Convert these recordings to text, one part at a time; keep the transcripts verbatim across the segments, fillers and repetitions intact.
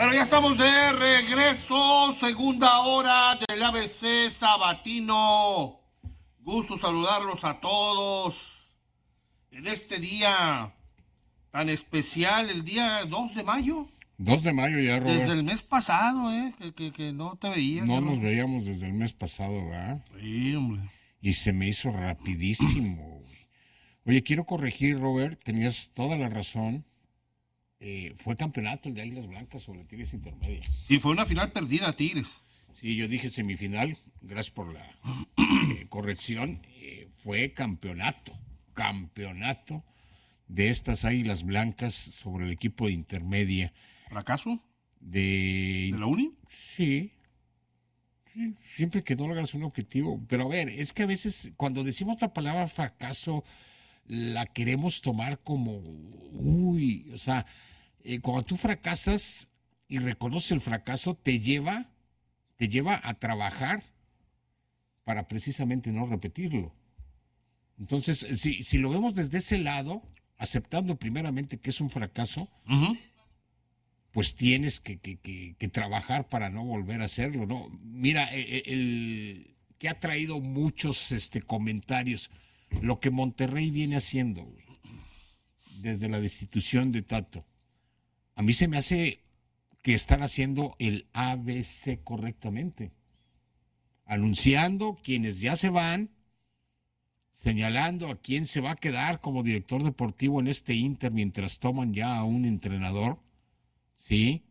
Bueno, ya estamos de regreso, segunda hora del A B C sabatino. Gusto saludarlos a todos en este día tan especial, el día dos de mayo. dos de mayo ya, Robert. Desde el mes pasado, ¿eh? Que, que, que no te veía. No nos no... veíamos desde el mes pasado, ¿verdad? Sí, hombre. Y se me hizo rapidísimo, güey. Oye, quiero corregir, Robert, tenías toda la razón. Eh, fue campeonato el de Águilas Blancas sobre Tigres Intermedia. Y fue una final perdida, Tigres. Sí, yo dije semifinal, gracias por la eh, corrección. Eh, fue campeonato, campeonato de estas Águilas Blancas sobre el equipo de Intermedia. ¿Fracaso? ¿De, ¿De la Uni? Sí. sí. Siempre que no logras un objetivo. Pero a ver, es que a veces cuando decimos la palabra fracaso, la queremos tomar como, uy, o sea, eh, cuando tú fracasas y reconoces el fracaso, te lleva, te lleva a trabajar para precisamente no repetirlo. Entonces, si, si lo vemos desde ese lado, aceptando primeramente que es un fracaso, uh-huh. pues tienes que, que, que, que trabajar para no volver a hacerlo, ¿no? Mira, el, el que ha traído muchos este, comentarios, lo que Monterrey viene haciendo, güey, desde la destitución de Tato, a mí se me hace que están haciendo el A B C correctamente, anunciando quienes ya se van, señalando a quién se va a quedar como director deportivo en este Inter mientras toman ya a un entrenador, ¿sí?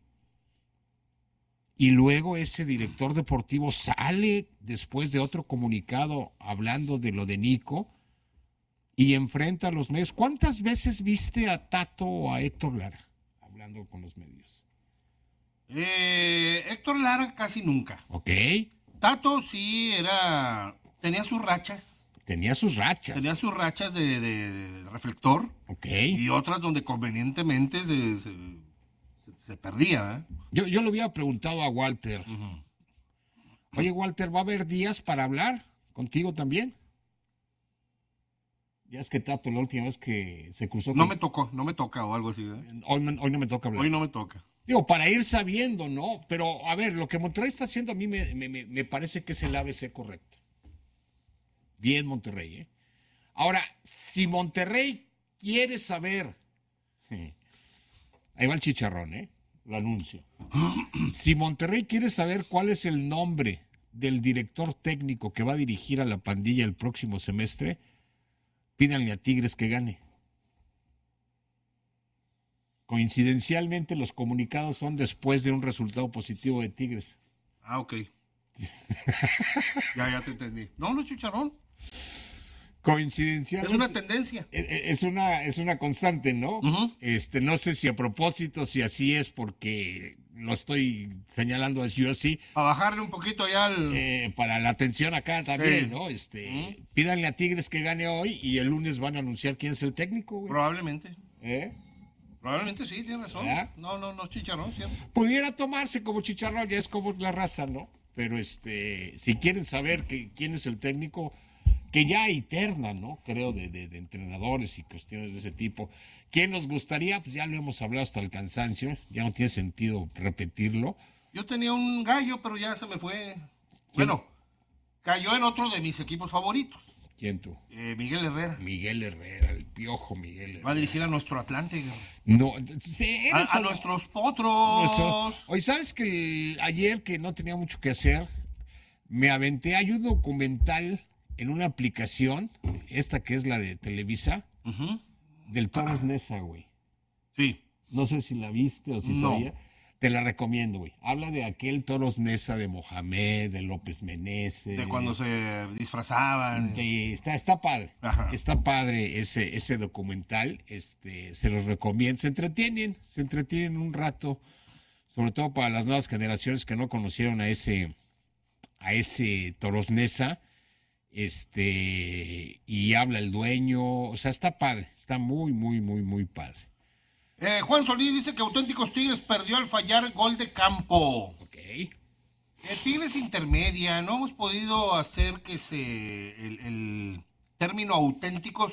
Y luego ese director deportivo sale después de otro comunicado hablando de lo de Nico y enfrenta a los medios. ¿Cuántas veces viste a Tato o a Héctor Lara hablando con los medios? Eh, Héctor Lara casi nunca. Ok. Tato sí era, tenía sus rachas. Tenía sus rachas. Tenía sus rachas de, de reflector. Ok. Y otras donde convenientemente se, se, se perdía. ¿eh? Yo, yo le había preguntado a Walter. Uh-huh. Oye, Walter, ¿va a haber días para hablar contigo también? Ya es que Tato la última vez que se cruzó... No con... me tocó, no me toca o algo así. ¿eh? Hoy, hoy no me toca hablar. Hoy no me toca. Digo, para ir sabiendo, ¿no? Pero, a ver, lo que Monterrey está haciendo a mí me, me, me parece que es el A B C correcto. Bien, Monterrey, ¿eh? Ahora, si Monterrey quiere saber... Ahí va el chicharrón, ¿eh? Lo anuncio. Si Monterrey quiere saber cuál es el nombre del director técnico que va a dirigir a la pandilla el próximo semestre... Pídanle a Tigres que gane. Coincidencialmente, los comunicados son después de un resultado positivo de Tigres. Ah, ok. ya, ya te entendí. No, no, chicharrón. Coincidencialmente. Es una tendencia. Es, es, una, es una constante, ¿no? Uh-huh. Este, no sé si a propósito, si así es, porque lo estoy señalando yo así. A bajarle un poquito ya al... Eh, para la atención acá también, sí. ¿no? Este, uh-huh. Pídanle a Tigres que gane hoy y el lunes van a anunciar quién es el técnico, güey. Probablemente. ¿Eh? Probablemente sí, tienes razón. ¿Eh? No, no, no, chicharrón, ¿cierto? Pudiera tomarse como chicharrón, ya es como la raza, ¿no? Pero este, si quieren saber que, quién es el técnico, que ya hay terna, ¿no? Creo, de, de, de entrenadores y cuestiones de ese tipo. ¿Quién nos gustaría? Pues ya lo hemos hablado hasta el cansancio, ya no tiene sentido repetirlo. Yo tenía un gallo, pero ya se me fue. Bueno, cayó en otro de mis equipos favoritos. ¿Quién tú? Eh, Miguel Herrera. Miguel Herrera, el piojo Miguel Herrera. Va a dirigir a nuestro Atlante. No, sí, a, a, a nuestros potros. Nuestro... Oye, ¿sabes que el... ayer que no tenía mucho que hacer, me aventé, hay un documental en una aplicación, esta que es la de Televisa, uh-huh. del Toros ah. Neza, güey. Sí. No sé si la viste o si no. sabía. Te la recomiendo, güey. Habla de aquel Toros Neza de Mohamed, de López Meneses. De cuando se disfrazaban. De, está, está padre. Ajá. Está padre ese, ese documental. Este, se los recomiendo. Se entretienen, se entretienen un rato. Sobre todo para las nuevas generaciones que no conocieron a ese, a ese Toros Neza. Este, y habla el dueño. O sea, está padre. Está muy, muy, muy, muy padre. Eh, Juan Solís dice que Auténticos Tigres perdió al fallar gol de campo. Ok. Eh, Tigres intermedia, no hemos podido hacer que se el, el término auténticos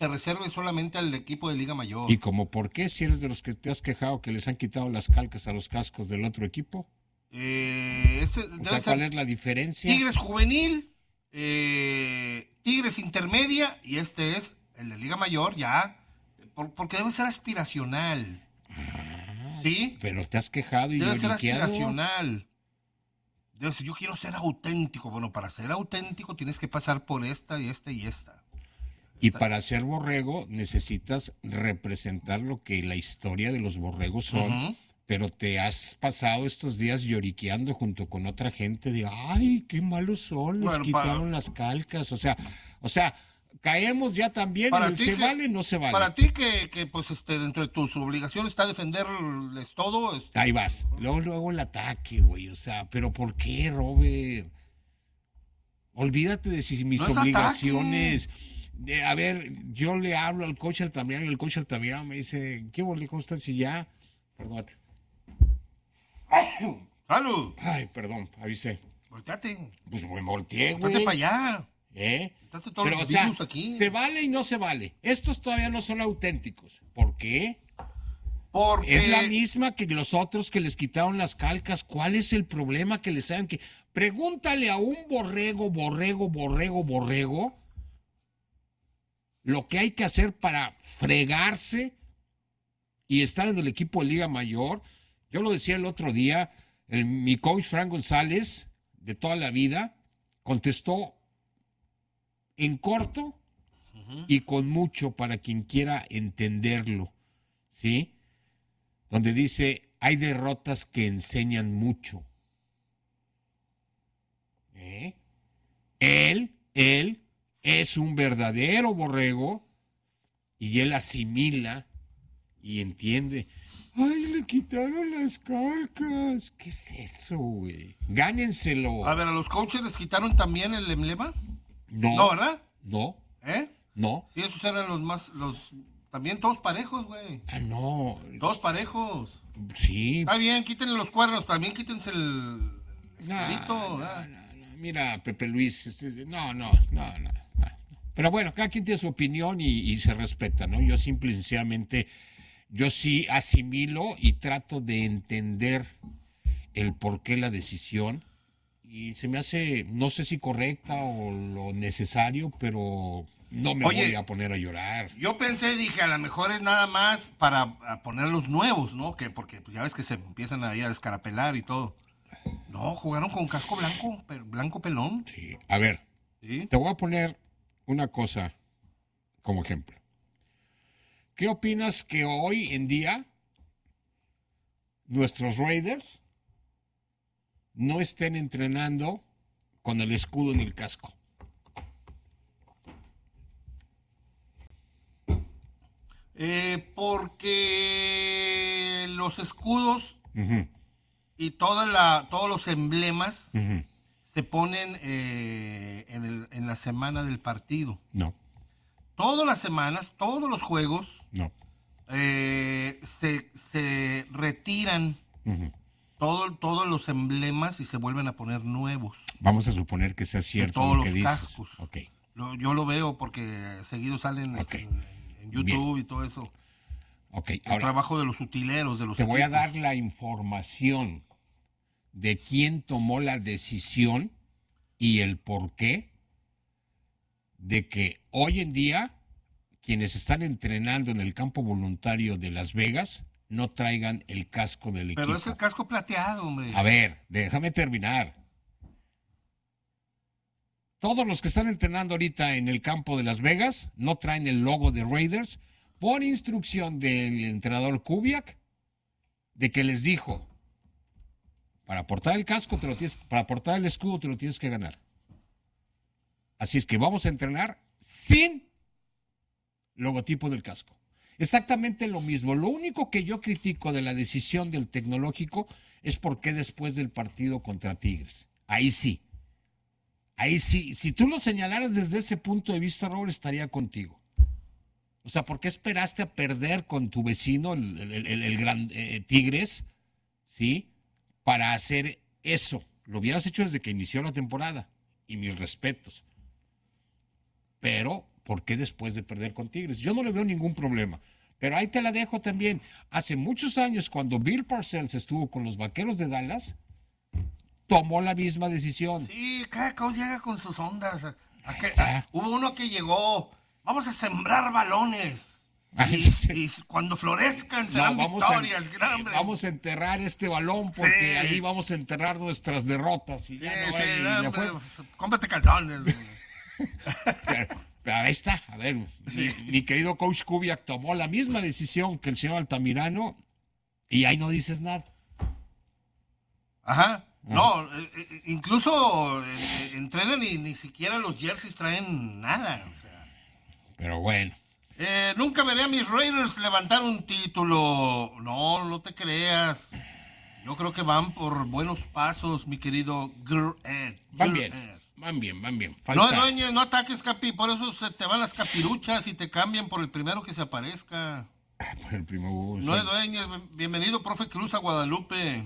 se reserve solamente al equipo de Liga Mayor. ¿Y como por qué? Si eres de los que te has quejado que les han quitado las calcas a los cascos del otro equipo. Eh, este O debe sea, ser ¿cuál es la diferencia? Tigres Juvenil, eh, Tigres Intermedia, y este es el de Liga Mayor, ya, por, porque debe ser aspiracional. Ah, ¿Sí? Pero te has quejado y Debe ser lloriqueado. aspiracional. Debe ser, yo quiero ser auténtico. Bueno, para ser auténtico tienes que pasar por esta y esta y esta. Y para ser borrego necesitas representar lo que la historia de los borregos son, Ujú. pero te has pasado estos días lloriqueando junto con otra gente de, ay, qué malos son, les Bueno, quitaron para- las calcas. O sea, o sea, caemos ya también Para en el ti se que- vale, no se vale. Para ti que, que, pues este dentro de tus obligaciones está defenderles todo, este, Ahí vas. Luego, luego el ataque, güey. O sea, pero ¿por qué, Robert? Olvídate de si mis No es obligaciones. De, a ver, yo le hablo al coach Altamirano y el coach Altamirano me dice, ¿qué volví? ¿Cómo estás? Y ya, perdón. ¡salud! Ay, perdón, avisé. Volteate. Pues me volteé, Volteate güey. para allá. ¿Eh? Quitaste todos Pero, o los sea, virus aquí. se vale y no se vale. Estos todavía no son auténticos. ¿Por qué? Porque Es la misma que los otros que les quitaron las calcas. ¿Cuál es el problema que les hagan que... Pregúntale a un borrego, borrego, borrego, borrego, lo que hay que hacer para fregarse y estar en el equipo de Liga Mayor. Yo lo decía el otro día, el- mi coach Frank González, de toda la vida, contestó en corto y con mucho para quien quiera entenderlo, ¿sí? Donde dice, hay derrotas que enseñan mucho. ¿Eh? Él, él es un verdadero borrego y él asimila y entiende. Ay, le quitaron las calcas. ¿Qué es eso, güey? Gánenselo. A ver, a los coaches les quitaron también el emblema. No, No, ¿verdad? no, ¿Eh? no. Sí, esos eran los más, los, también todos parejos, güey. Ah, no. Todos parejos. Sí. Está bien, quítenle los cuernos, también quítense el, el No, escudito, no, ¿verdad? no, no. Mira, Pepe Luis, este, no, no, no, no, no. Pero bueno, cada quien tiene su opinión y, y se respeta, ¿no? Yo simple y sencillamente, yo sí asimilo y trato de entender el por qué la decisión y se me hace, no sé si correcta o lo necesario, pero no me Oye, voy a poner a llorar. Yo pensé, dije, a lo mejor es nada más para a poner los nuevos, ¿no? Que porque pues, ya ves que se empiezan ahí a descarapelar y todo. No, jugaron con casco blanco, pe- blanco pelón. Sí. A ver, ¿Sí? te voy a poner una cosa como ejemplo. ¿Qué opinas que hoy en día nuestros Raiders no estén entrenando con el escudo en el casco? Eh, porque los escudos Ujú, y toda la, todos los emblemas ujú. se ponen eh, en, el- en la semana del partido. No, Todas las semanas, todos los juegos no. eh, se, se retiran Ujú. todo, todos los emblemas y se vuelven a poner nuevos. Vamos a suponer que sea cierto todos lo que los dices. cascos. Ok. Lo- yo lo veo porque seguido salen este, Ok. en, en YouTube y todo eso. Ok, El ahora trabajo de los utileros, de los te voy a equipos. dar la información de quién tomó la decisión y el por qué de que hoy en día quienes están entrenando en el campo voluntario de Las Vegas no traigan el casco del equipo. Pero es el casco plateado, hombre. A ver, déjame terminar. Todos los que están entrenando ahorita en el campo de Las Vegas no traen el logo de Raiders por instrucción del entrenador Kubiak de que les dijo, para portar el casco, te lo tienes, para portar el escudo te lo tienes que ganar. Así es que vamos a entrenar sin logotipo del casco. Exactamente lo mismo. Lo único que yo critico de la decisión del tecnológico es por qué después del partido contra Tigres. Ahí sí. Ahí sí. Si tú lo señalaras desde ese punto de vista, Robert, estaría contigo. O sea, ¿por qué esperaste a perder con tu vecino, el, el, el, el gran eh, Tigres, ¿sí? Para hacer eso. Lo hubieras hecho desde que inició la temporada. Y mis respetos. Pero ¿por qué después de perder con Tigres? Yo no le veo ningún problema. Pero ahí te la dejo también. Hace muchos años, cuando Bill Parcells estuvo con los Vaqueros de Dallas, tomó la misma decisión. Sí, cada cosa llega con sus ondas. A, a que, está. a, hubo uno que llegó, vamos a sembrar balones. Ay, Y, sí. y cuando florezcan No, serán vamos, a, victorias. gran hombre. vamos a enterrar este balón porque Sí. ahí vamos a enterrar nuestras derrotas. Y Sí, ya no sí, hay- y gran le hombre, fue- cómprate calzones. Pero, pero ahí está, a ver, Sí. mi, mi querido coach Kubiak tomó la misma decisión que el señor Altamirano y ahí no dices nada. Ajá. No, eh, eh, incluso eh, eh, entrenan y ni siquiera los jerseys traen nada. O sea. Pero bueno, Eh, nunca veré a mis Raiders levantar un título. No, no te creas. Yo creo que van por buenos pasos, mi querido Gr Ed. van Gr bien, Ed. van bien, van bien. No, Falta- dueño, no ataques, Capi. Por eso se te van las capiruchas y te cambian por el primero que se aparezca. el primo, No es dueño. Bienvenido, profe Cruz, a Guadalupe.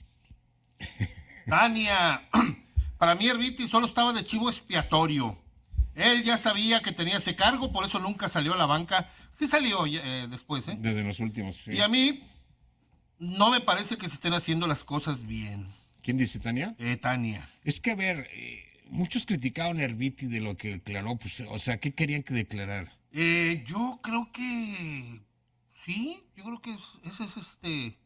Tania. Para mí, Herbiti solo estaba de chivo expiatorio. Él ya sabía que tenía ese cargo, por eso nunca salió a la banca. Sí salió eh, después, ¿eh? Desde los últimos, sí. Y a mí no me parece que se estén haciendo las cosas bien, ¿Quién dice, Tania? eh, Tania. Es que, a ver, eh, muchos criticaron a Herbiti de lo que declaró, pues, o sea, ¿qué querían que declarara? Eh, yo creo que sí, yo creo que es- ese es este...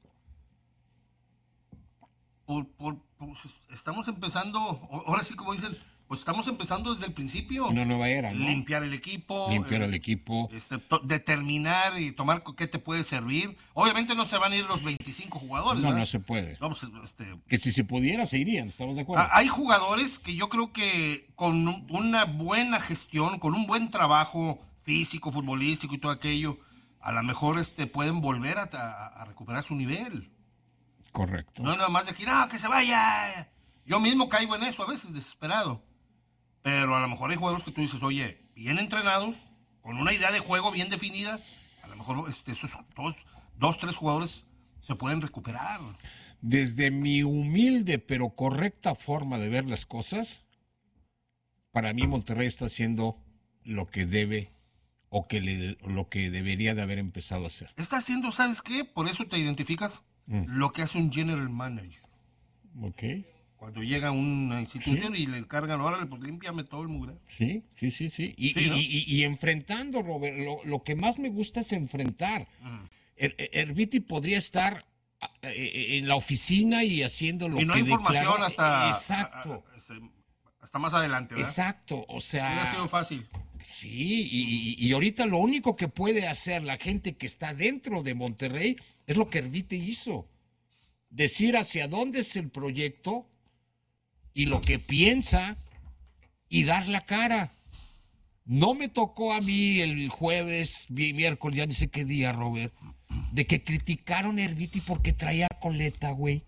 Por, por, por- estamos empezando, o- ahora sí como dicen, pues estamos empezando desde el principio. Una nueva era, ¿no? Limpiar el equipo. Limpiar eh, al equipo. Este, to- determinar y tomar co- qué te puede servir. Obviamente no se van a ir los veinticinco jugadores. No, ¿verdad? no se puede. No, pues, este, Que si se pudiera, se irían, ¿estamos de acuerdo? Ah, hay jugadores que yo creo que con un- una buena gestión, con un buen trabajo físico, futbolístico y todo aquello, a lo mejor este, pueden volver a, a- a recuperar su nivel. Correcto. No es nada más de que, no, que se vaya. Yo mismo caigo en eso a veces, desesperado. Pero a lo mejor hay jugadores que tú dices, oye, bien entrenados, con una idea de juego bien definida, a lo mejor este, esos dos, dos, tres jugadores se pueden recuperar. Desde mi humilde pero correcta forma de ver las cosas, para mí Monterrey está haciendo lo que debe o que le, lo que debería de haber empezado a hacer. Está haciendo, ¿sabes qué? Por eso te identificas lo que hace un general manager. Ok. Cuando llega a una institución y le encargan, órale, pues límpiame todo el mugre. Sí, sí, sí, sí. Y, Sí, ¿no? y- y- y enfrentando, Robert, lo, lo que más me gusta es enfrentar. Her- Her- Herbiti podría estar ah, eh, en la oficina y haciendo lo Y no que hay información declaró. hasta, Exacto, a- a- este, hasta más adelante, ¿verdad? exacto. O Hubiera sido sea, fácil. sí, y, y- y ahorita lo único que puede hacer la gente que está dentro de Monterrey es lo que Herbiti hizo. Decir hacia dónde es el proyecto y lo que piensa y dar la cara. No me tocó a mí el jueves, mi- miércoles, ya ni sé qué día, Robert, de que criticaron a Herbiti porque traía coleta, güey.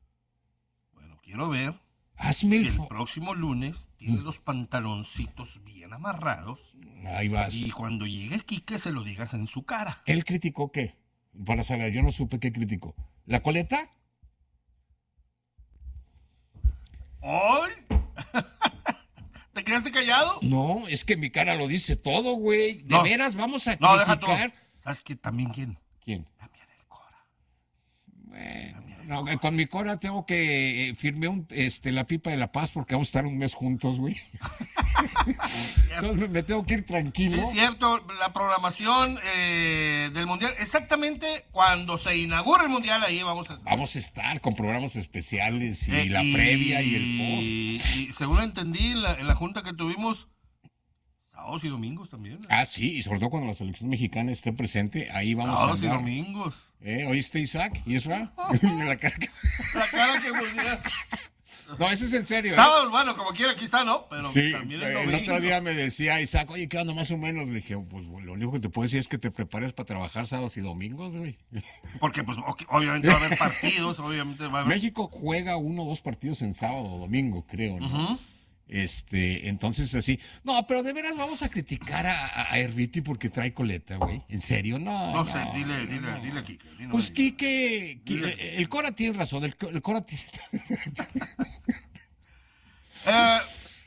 Bueno, quiero ver Hazme si el el fo- próximo lunes tiene los pantaloncitos bien amarrados Ahí vas. y cuando llegue Quique se lo digas en su cara. ¿Él criticó qué? Para saber, yo no supe qué criticó. ¿La coleta? ¡Ay! ¿Te quedaste callado? No, es que mi cara lo dice todo, güey. ¿De No. veras vamos a No, deja tú. criticar? ¿Sabes qué? También quién? ¿Quién? También el Cora. Bueno, no, eh, con mi Cora tengo que eh, firmé un, este, la pipa de la paz porque vamos a estar un mes juntos, güey. Entonces me, me tengo que ir Sí, tranquilo. es cierto, la programación eh, del Mundial, exactamente cuando se inaugura el Mundial, ahí vamos a estar. Vamos a estar con programas especiales y Eh, la previa y el post. Y según entendí, la- en la junta que tuvimos, sábados y domingos también. ¿eh? Ah, sí, y sobre todo cuando la selección mexicana esté presente, ahí vamos Sábados a y andar. domingos. ¿Eh? ¿Oíste, Isaac? ¿Isra? La cara que- La cara que pusieron. No, eso es en serio. ¿eh? Sábados, bueno, como quiera, aquí está, ¿no? Pero Sí, también eh, el el domingo. otro día me decía Isaac, oye, ¿qué onda más o menos? Le dije, pues lo único que te puedo decir es que te prepares para trabajar sábados y domingos, güey. Porque, pues, ok, obviamente va a haber partidos, obviamente va a haber. México juega uno o dos partidos en sábado o domingo, creo, ¿no? Este, entonces así. No, pero de veras vamos a criticar a, a, a Herbiti porque trae coleta, güey. ¿En serio? No. No sé, dile, dile, no. dile a Quique. dile, Pues dile. Quique, Qui- Dile. eh, el Cora tiene razón, el, Co- el Cora tiene... Eh,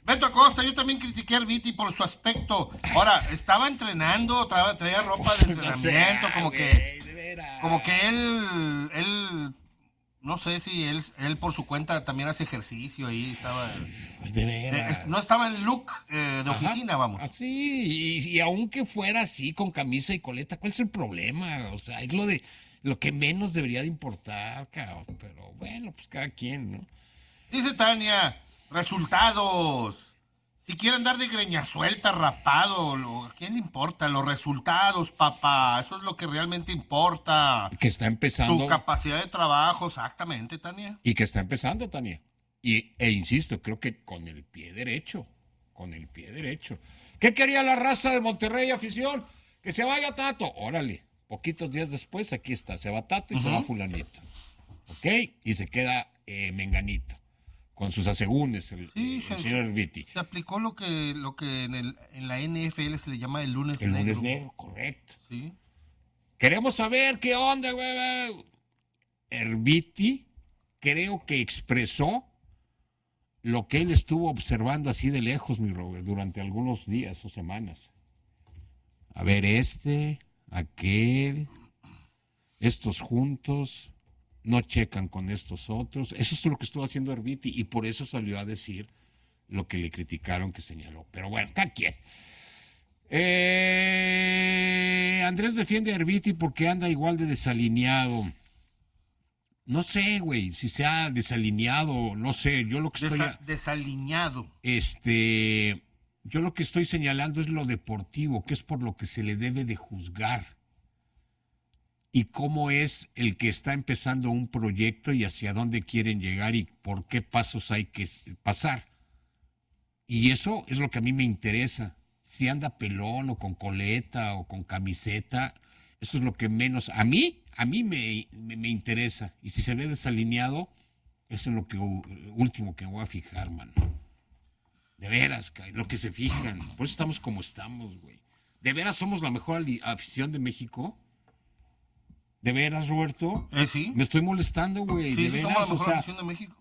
Beto Acosta, yo también critiqué a Herbiti por su aspecto. Ahora, estaba entrenando, tra traía ropa de entrenamiento, como que, como que él, él, no sé si él, él por su cuenta también hace ejercicio ahí, estaba. De veras. Eh, no estaba en look eh, de Ajá. oficina, vamos. Sí, y, y aunque fuera así, con camisa y coleta, ¿cuál es el problema? O sea, es lo de lo que menos debería de importar, cabrón. Pero bueno, pues cada quien, ¿no? Dice Tania, resultados. Si quieren andar de greña suelta, rapado, lo, ¿a quién le importa? Los resultados, papá. Eso es lo que realmente importa. Que está empezando. Tu capacidad de trabajo, exactamente, Tania. Y que está empezando, Tania. Y, e insisto, creo que con el pie derecho. Con el pie derecho. ¿Qué quería la raza de Monterrey, afición? Que se vaya Tato. Órale. Poquitos días después, aquí está. Se va Tato y uh-huh. se va Fulanito. ¿Ok? Y se queda eh, Menganito. Con sus asegúnes, el, sí, el se, señor Herbiti. Se aplicó lo que, lo que en, el, en la N F L se le llama el lunes el negro. El lunes negro, correcto. Sí. Queremos saber qué onda, güey. Herbiti creo que expresó lo que él estuvo observando así de lejos, mi Robert, durante algunos días o semanas. A ver, este, aquel, estos juntos, no checan con estos otros. Eso es lo que estuvo haciendo Herbiti y por eso salió a decir lo que le criticaron que señaló. Pero bueno, cada quien. Eh, Andrés defiende a Herbiti porque anda igual de desalineado. No sé, güey, si se ha desalineado, no sé, yo lo que estoy... Desa desalineado. Este, yo lo que estoy señalando es lo deportivo, que es por lo que se le debe de juzgar. Y cómo es el que está empezando un proyecto y hacia dónde quieren llegar y por qué pasos hay que pasar. Y eso es lo que a mí me interesa. Si anda pelón o con coleta o con camiseta, eso es lo que menos... A mí, a mí me, me, me interesa. Y si se ve desalineado, eso es lo que último que me voy a fijar, mano. De veras, lo que se fijan. Por eso estamos como estamos, güey. ¿De veras somos la mejor afición de México? ¿De veras, Roberto? Eh, sí. Me estoy molestando, güey. Sí, ¿De sí, veras? somos la mejor o sea, afición de México.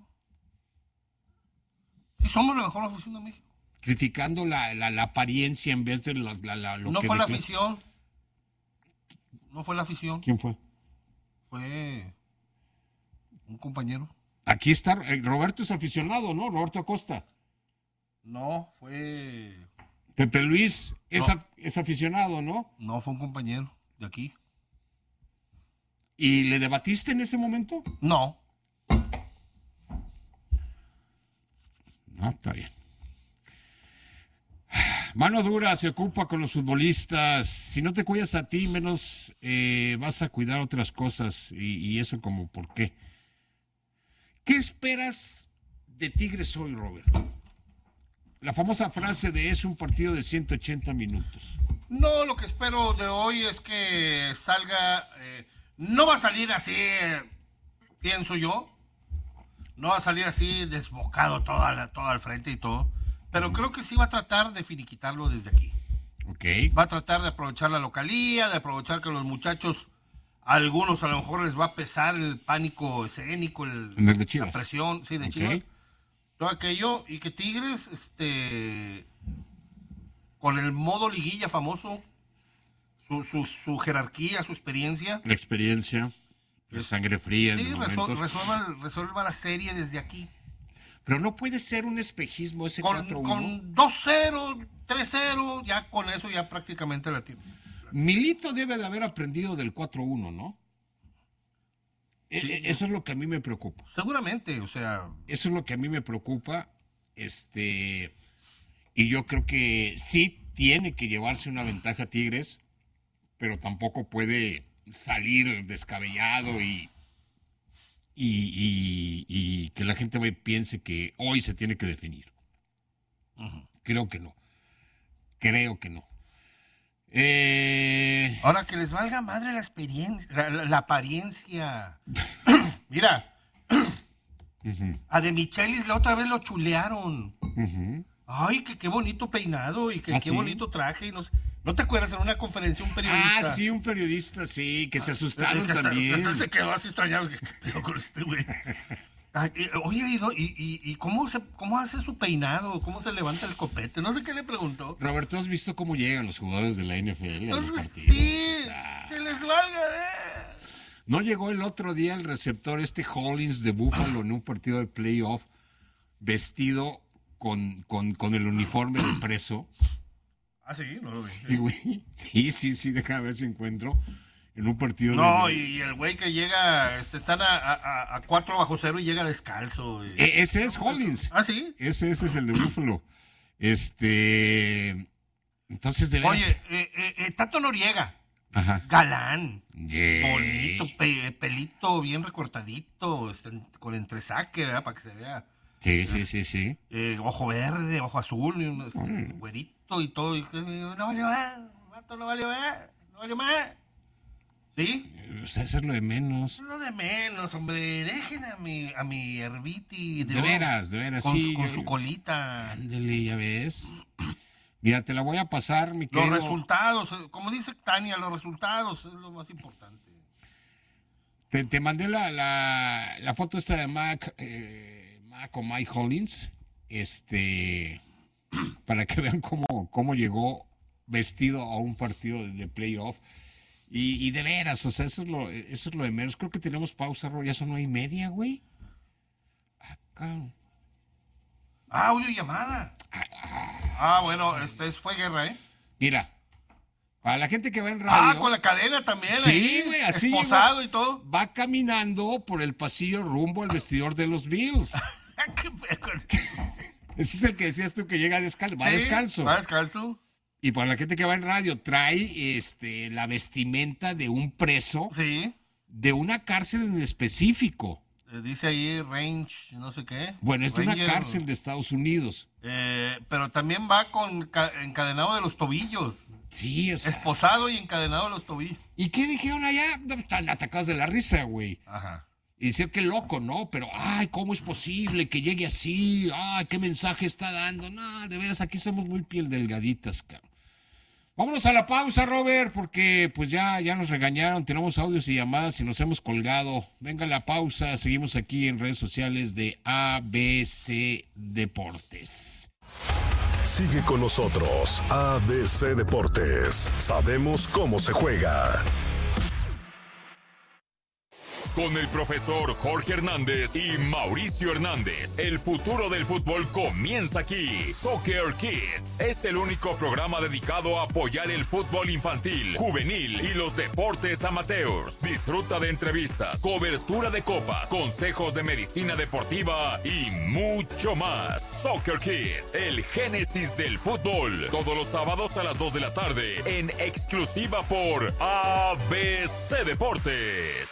Sí, somos la mejor afición de México. Criticando la, la, la apariencia en vez de la, la, la, lo no que... No fue la declara... afición. No fue la afición. ¿Quién fue? Fue un compañero. Aquí está, Roberto es aficionado, ¿no? Roberto Acosta. No, fue... Pepe Luis es, no. a, es aficionado, ¿no? No, fue un compañero de aquí. ¿Y le debatiste en ese momento? No. No, está bien. Mano dura se ocupa con los futbolistas. Si no te cuidas a ti, menos eh, vas a cuidar otras cosas. Y, y eso como por qué. ¿Qué esperas de Tigres hoy, Robert? La famosa frase de es un partido de ciento ochenta minutos. No, lo que espero de hoy es que salga... Eh, no va a salir así, eh, pienso yo. No va a salir así desbocado todo al, todo al frente y todo. Pero uh-huh. creo que sí va a tratar de finiquitarlo desde aquí. Okay. Va a tratar de aprovechar la localía, de aprovechar que los muchachos, a algunos a lo mejor les va a pesar el pánico escénico, el, de Chivas. La presión, sí, de okay. Chivas. Todo aquello, y que Tigres, este, con el modo liguilla famoso, su, su, su jerarquía, su experiencia. La experiencia, la sangre fría. Sí, en resol, resuelva, resuelva la serie desde aquí. Pero no puede ser un espejismo ese con, cuatro uno. Con dos cero, tres cero, ya con eso ya prácticamente la tiene. Milito debe de haber aprendido del cuatro uno, ¿no? Sí, eso es lo que a mí me preocupa. Seguramente, o sea... Eso es lo que a mí me preocupa. Este, y yo creo que sí tiene que llevarse una ventaja Tigres, pero tampoco puede salir descabellado y, y, y, y que la gente piense que hoy se tiene que definir. Uh-huh. Creo que no. Creo que no. Eh... Ahora, que les valga madre la experiencia, la, la, la apariencia. Mira, uh-huh. a De Michelis la otra vez lo chulearon. Uh-huh. Ay, que qué bonito peinado y que ¿Ah, qué sí? bonito traje. Y no, ¿No te acuerdas en una conferencia un periodista? Ah, sí, un periodista, sí, que se asustaron ah, que también. Hasta, hasta se quedó así extrañado. ¿Qué pedo con este güey? Ay, y- oye, ¿y, do- y, y- y cómo, se, cómo hace su peinado? ¿Cómo se levanta el copete? No sé qué le preguntó. Roberto, ¿has visto cómo llegan los jugadores de la N F L a los Entonces, partidos? sí, O sea, que les valga. eh. ¿no llegó el otro día el receptor este Hollins de Buffalo en un partido de playoff vestido con, con, con el uniforme de preso? Ah, sí, no lo vi. Sí, güey. Sí, sí, sí, deja ver si encuentro en un partido No, de... y, y el güey que llega, este, están a, a, a cuatro bajo cero y llega descalzo. y- E- ese es Hollins. Ah, sí. Ese, ese es el de Buffalo. Este... Entonces, de veras... Oye, eh, eh, eh, Tato Noriega, Ajá. galán, Yeah. bonito, pe- pelito bien recortadito, este, con entresaque, ¿verdad? Para que se vea. Sí, sí, sí, sí. Eh, ojo verde, ojo azul, y un, este, Mm. güerito y todo. Y, no vale más, vato, no vale más, no vale más. ¿Sí? O sea, eso es lo de menos. Lo de menos, hombre. Dejen a mi, a mi Herbiti De veras, de veras, con, sí. con yo- su colita. Ándele, ya ves. Mira, te la voy a pasar, mi Los querido. resultados, eh, como dice Tania, los resultados es lo más importante. Te, te mandé la, la, la foto esta de Mac, eh, Mac o Mike Hollins, este, para que vean cómo, cómo llegó vestido a un partido de, de playoff. Y, y de veras, o sea, eso es lo, eso es lo de menos. Creo que tenemos pausa, Ro, ya son nueve y media, güey. Acá. Ah, audio llamada. Ah, bueno, este es, fue guerra, ¿eh? Mira, para la gente que va en radio. Ah, con la cadena también, Sí, ahí, güey, así esposado llegó. y todo. Va caminando por el pasillo rumbo al vestidor de los Bills. Qué feo. Ese es el que decías tú que llega descalzo. Va Sí, descalzo. Va descalzo. Y para la gente que va en radio, trae este, la vestimenta de un preso Sí. de una cárcel en específico. Eh, dice ahí range, no sé qué. Bueno, es de una Ranger, cárcel de Estados Unidos. eh, pero también va con ca- encadenado de los tobillos. Sí, o sea. Esposado y encadenado de los tobillos. ¿Y qué dijeron allá? No, están atacados de la risa, güey. Ajá. Y decían que loco, ¿no? Pero, ay, ¿cómo es posible que llegue así? Ay, ¿qué mensaje está dando? No, de veras, aquí somos muy piel delgaditas, cabrón. Vámonos a la pausa, Robert, porque pues ya, ya nos regañaron, tenemos audios y llamadas y nos hemos colgado. Venga la pausa, seguimos aquí en redes sociales de A B C Deportes. Sigue con nosotros, A B C Deportes. Sabemos cómo se juega. Con el profesor Jorge Hernández y Mauricio Hernández, el futuro del fútbol comienza aquí. Soccer Kids es el único programa dedicado a apoyar el fútbol infantil, juvenil y los deportes amateurs. Disfruta de entrevistas, cobertura de copas, consejos de medicina deportiva y mucho más. Soccer Kids, el génesis del fútbol. Todos los sábados a las dos de la tarde en exclusiva por A B C Deportes.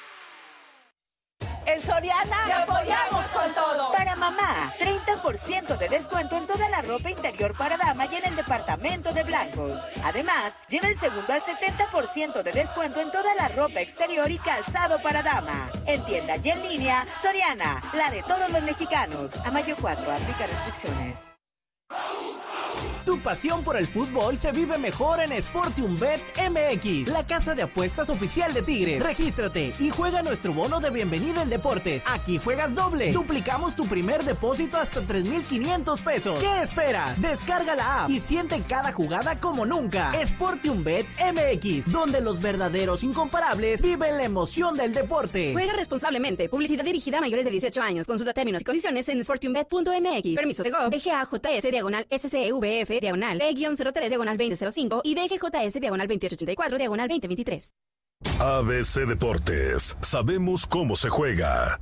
En Soriana ¡Te apoyamos con todo! Para mamá, treinta por ciento de descuento en toda la ropa interior para dama y en el departamento de blancos. Además, lleva el segundo al setenta por ciento de descuento en toda la ropa exterior y calzado para dama. En tienda y en línea, Soriana, la de todos los mexicanos. A mayo cuatro, aplica restricciones. Tu pasión por el fútbol se vive mejor en SportiumBet M X, la casa de apuestas oficial de Tigres. Regístrate y juega nuestro bono de bienvenida en deportes. Aquí juegas doble. Duplicamos tu primer depósito hasta tres mil quinientos pesos. ¿Qué esperas? Descarga la app y siente cada jugada como nunca. SportiumBet M X, donde los verdaderos incomparables viven la emoción del deporte. Juega responsablemente. Publicidad dirigida a mayores de dieciocho años. Consulta términos y condiciones en sportiumbet punto m x. Permiso Segov. D G A J S diagonal S C V F diagonal P cero tres diagonal veinte cero cinco y D G J S diagonal veintiocho ochenta y cuatro diagonal veinte veintitrés. A B C Deportes. Sabemos cómo se juega.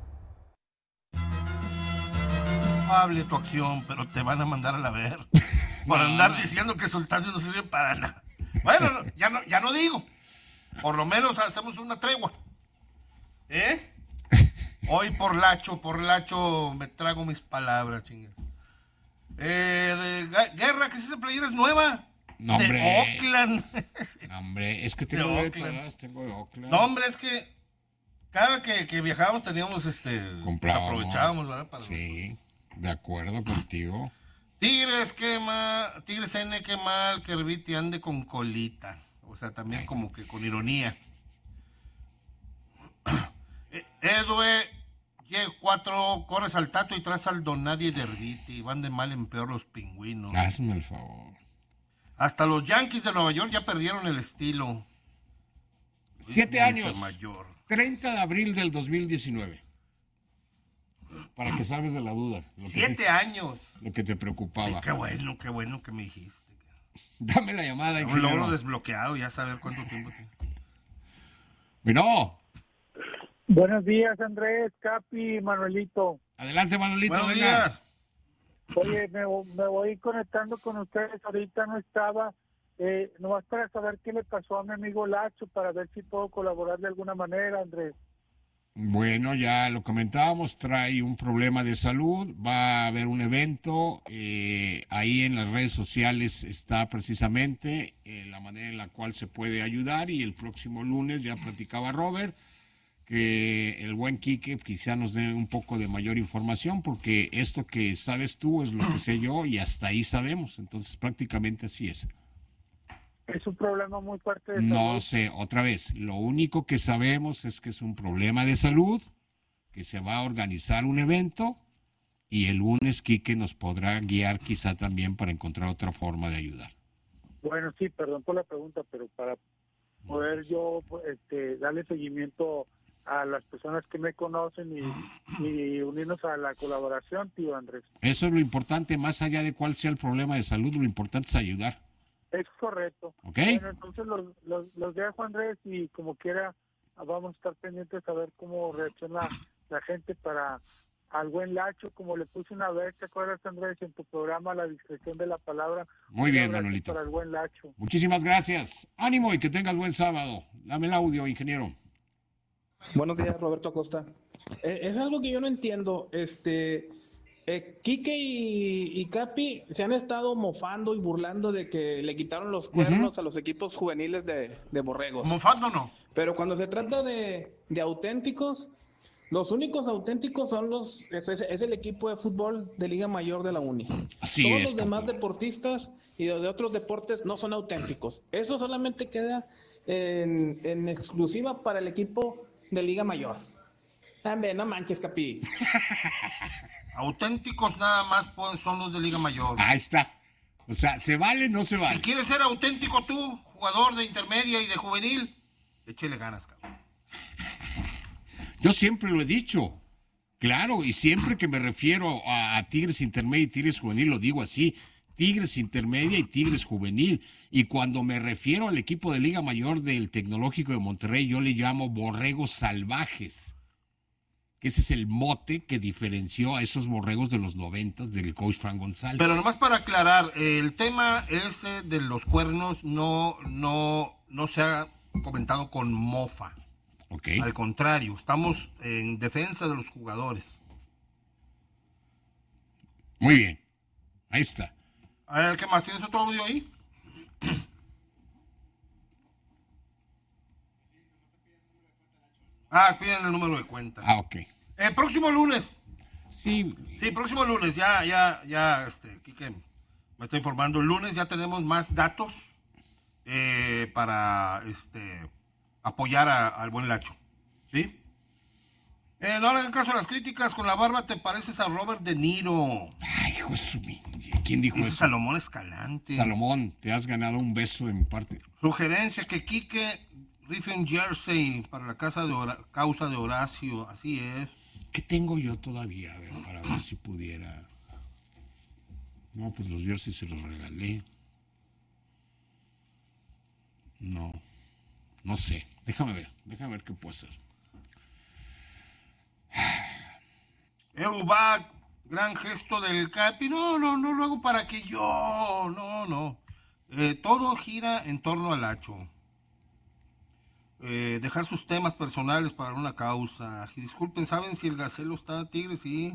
Hable tu acción, pero te van a mandar a la ver. Por andar diciendo que soltarse no sirve para nada. Bueno, no, ya, no, ya no digo. Por lo menos hacemos una tregua. ¿Eh? Hoy por Lacho, por Lacho me trago mis palabras, chingada. Eh, de Ga- Guerra, que es esa playera es nueva. No, de hombre. Oakland. No, hombre, es que tengo De de Oakland. todas, tengo de Oakland. No, hombre, es que cada que, que viajábamos teníamos este. Comprábamos. Aprovechábamos, ¿verdad? Para Sí, de acuerdo contigo. Tigres, qué mal. Tigres N, qué mal que Herbiti ande con colita. O sea, también Ay, como que con ironía. Eh, Edue, cuatro, corres al Tato y traes al Donadie de Erditi. Van de mal en peor los pingüinos. Hazme el favor. Hasta los Yankees de Nueva York ya perdieron el estilo. Siete años. Mayor. treinta de abril del dos mil diecinueve. Para que salves de la duda. Lo que Siete te, años. Lo que te preocupaba. Ay, qué bueno, qué bueno que me dijiste. Dame la llamada, Un ingeniero. logro desbloqueado, ya saber cuánto tiempo tiene. Bueno. Buenos días, Andrés, Capi, Manuelito. Adelante, Manuelito. Buenos venga. días. Oye, me, me voy conectando con ustedes. Ahorita no estaba. Eh, nomás para saber qué le pasó a mi amigo Lacho, para ver si puedo colaborar de alguna manera, Andrés. Bueno, ya lo comentábamos, trae un problema de salud, va a haber un evento, eh, ahí en las redes sociales está precisamente eh, la manera en la cual se puede ayudar, y el próximo lunes ya platicaba Robert que el buen Quique quizá nos dé un poco de mayor información, porque esto que sabes tú es lo que sé yo y hasta ahí sabemos, entonces prácticamente así es. Es un problema muy fuerte de No salud. sé, otra vez, lo único que sabemos es que es un problema de salud, que se va a organizar un evento y el lunes Quique nos podrá guiar quizá también para encontrar otra forma de ayudar. Bueno, sí, perdón por la pregunta, pero para poder yo este, darle seguimiento a las personas que me conocen y, y unirnos a la colaboración, tío Andrés. Eso es lo importante, más allá de cuál sea el problema de salud, lo importante es ayudar. Es correcto. ¿Ok? Bueno, entonces los, los, los dejo, Andrés, y como quiera vamos a estar pendientes a ver cómo reacciona la gente para al buen Lacho, como le puse una vez, ¿te acuerdas, Andrés, en tu programa La Discreción de la Palabra? Muy Un bien, abrazo Manolito. para el buen Lacho. Muchísimas gracias. Ánimo y que tengas buen sábado. Dame el audio, ingeniero. Buenos días, Roberto Acosta. Eh, es algo que yo no entiendo. Este, eh, Quique y, y Capi se han estado mofando y burlando de que le quitaron los cuernos uh-huh. a los equipos juveniles de, de borregos. ¿Mofando no? Pero cuando se trata de, de auténticos, los únicos auténticos son los es, es, es el equipo de fútbol de Liga Mayor de la Uni. Así Todos es, los demás campeón. deportistas y de, de otros deportes no son auténticos. Eso solamente queda en, en exclusiva para el equipo de Liga Mayor. Hombre, no manches, Capi. Auténticos nada más son los de Liga Mayor. Ahí está. O sea, ¿se vale o no se vale? Si quieres ser auténtico tú, jugador de intermedia y de juvenil, échale ganas, cabrón. Yo siempre lo he dicho. Claro, y siempre que me refiero a, a Tigres Intermedia y Tigres Juvenil, lo digo así. Tigres Intermedia y Tigres Juvenil. Y cuando me refiero al equipo de Liga Mayor del Tecnológico de Monterrey, yo le llamo borregos salvajes. Ese es el mote que diferenció a esos borregos de los noventas del coach Fran González. Pero nomás para aclarar, el tema ese de los cuernos no, no, no se ha comentado con mofa. Okay. Al contrario, estamos en defensa de los jugadores. Muy bien. Ahí está. A ver, ¿qué más? ¿Tienes otro audio ahí? Ah, piden el número de cuenta. Ah, ok. Eh, próximo lunes. Sí. Sí, próximo lunes. Ya, ya, ya, este, Quique me está informando. El lunes ya tenemos más datos eh, para, este, apoyar a, al buen Lacho. ¿Sí? Eh, no le hagan caso a las críticas. Con la barba te pareces a Robert De Niro. Ay, hijo de su... ¿Quién dijo Dice eso? Salomón Escalante. Salomón, te has ganado un beso de mi parte. Sugerencia que Quique rife un jersey para la casa de Hora- causa de Horacio. Así es. ¿Qué tengo yo todavía? A ver, para ver si pudiera. No, pues los jerseys se los regalé. No. No sé. Déjame ver. Déjame ver qué puedo hacer. Eubac, gran gesto del Capi. No, no, no lo hago para que yo. No, no. Eh, todo gira en torno al Lacho. Eh, dejar sus temas personales para una causa. Y disculpen, ¿saben si el Gacelo está Tigre? Sí.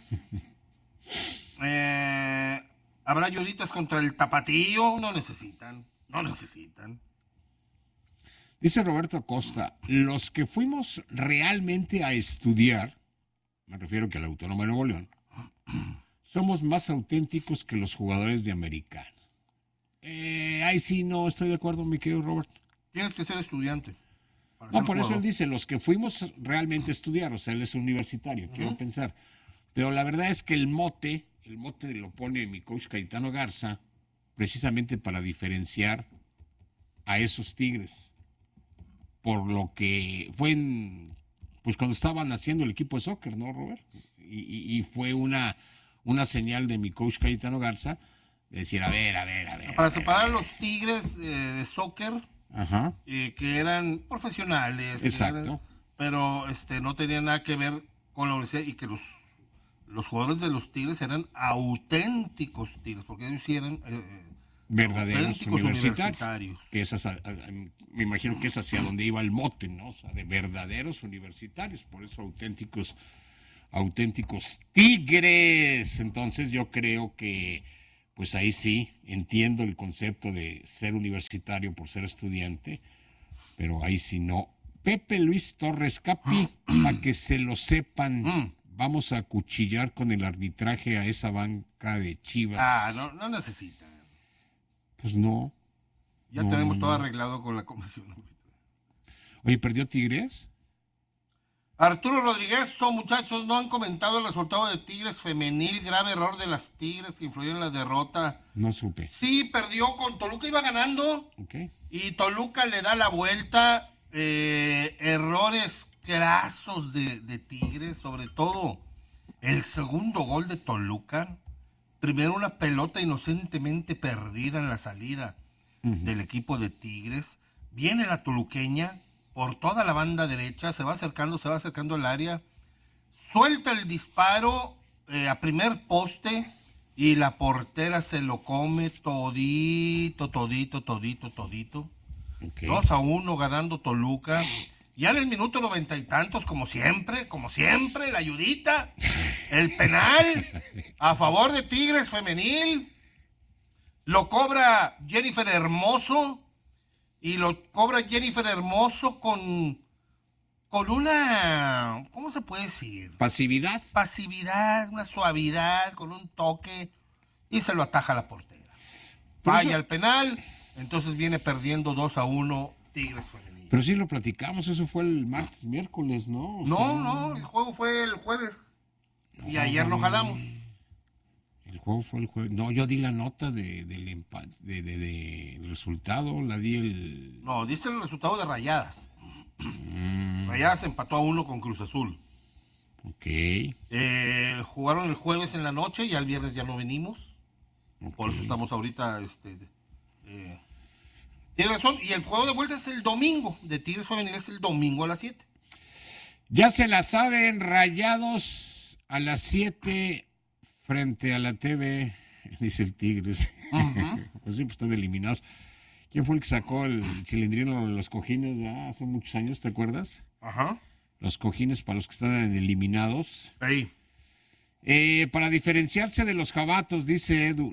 Eh, ¿Habrá ayuditas contra el Tapatío? No necesitan. No necesitan. Dice Roberto Acosta, los que fuimos realmente a estudiar, me refiero que a la Autónoma de Nuevo León, somos más auténticos que los jugadores de americano. Eh, ahí sí no estoy de acuerdo, mi querido Robert. Tienes que ser estudiante. No, por eso él dice, los que fuimos realmente a estudiar, o sea, él es universitario, uh-huh. quiero pensar. Pero la verdad es que el mote, el mote lo pone mi coach Cayetano Garza, precisamente para diferenciar a esos Tigres. Por lo que fue en, pues cuando estaban haciendo el equipo de soccer, ¿no, Robert? Y, y, y fue una, una señal de mi coach Cayetano Garza, de decir, a ver, a ver, a ver. Para a ver, separar a ver. los Tigres eh, de soccer, Ajá. Eh, que eran profesionales, exacto, eran, pero este no tenían nada que ver con la universidad y que los los jugadores de los Tigres eran auténticos Tigres, porque ellos sí eran eh, verdaderos universitarios, universitarios. Que es hacia, me imagino que es hacia donde iba el mote, ¿no? O sea, de verdaderos universitarios, por eso auténticos, auténticos Tigres. Entonces yo creo que pues ahí sí, entiendo el concepto de ser universitario por ser estudiante, pero ahí sí no. Pepe Luis Torres, Capi, para que se lo sepan, vamos a acuchillar con el arbitraje a esa banca de Chivas. Ah, no, no necesita. Pues no. Ya no, tenemos no, todo no. arreglado con la comisión. Oye, ¿perdió Tigres? Arturo Rodríguez, son muchachos, no han comentado el resultado de Tigres femenil, grave error de las Tigres que influyó en la derrota. No supe. Sí, perdió con Toluca, iba ganando. Okay. Y Toluca le da la vuelta. Eh, errores grasos de, de Tigres, sobre todo el segundo gol de Toluca. Primero una pelota inocentemente perdida en la salida uh-huh. del equipo de Tigres. Viene la toluqueña por toda la banda derecha, se va acercando, se va acercando al área, suelta el disparo eh, a primer poste y la portera se lo come todito, todito, todito, todito. Okay. Dos a uno ganando Toluca. Ya en el minuto noventa y tantos, como siempre, como siempre, la ayudita, el penal a favor de Tigres femenil, lo cobra Jennifer Hermoso. Y lo cobra Jennifer Hermoso con, con una, ¿cómo se puede decir? Pasividad. Pasividad, una suavidad, con un toque, y se lo ataja a la portera. Falla eso... el penal, entonces viene perdiendo dos a uno Tigres femenil. Pero sí lo platicamos, eso fue el martes, miércoles, ¿no? O no, sea... no, el juego fue el jueves, no, y ayer nos jalamos. El juego fue el jueves. No, yo di la nota de, del empate, de, de, de el resultado, la di el... No, diste el resultado de Rayadas. Mm. Rayadas empató a uno con Cruz Azul. Ok. Eh, jugaron el jueves en la noche y al viernes ya no venimos. Okay. Por eso estamos ahorita... este eh, Tienes razón, y el juego de vuelta es el domingo, de Tigres Femenil es el domingo a las siete. Ya se la saben, Rayados a las siete... frente a la T V, dice el Tigres. Uh-huh. Pues sí, pues están eliminados. ¿Quién fue el que sacó el chilindrino de los cojines ya hace muchos años, te acuerdas? Ajá. Uh-huh. Los cojines para los que están eliminados. Ahí. Eh, para diferenciarse de los jabatos, dice Edu.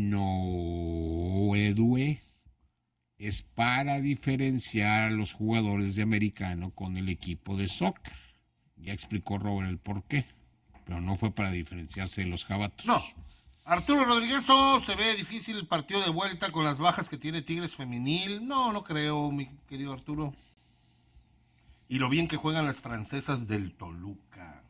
No, Edue. Es para diferenciar a los jugadores de americano con el equipo de soccer. Ya explicó Robert el por qué. Pero no fue para diferenciarse de los jabatos. No. Arturo Rodríguez, oh, se ve difícil el partido de vuelta con las bajas que tiene Tigres femenil. No, no creo, mi querido Arturo. Y lo bien que juegan las francesas del Toluca.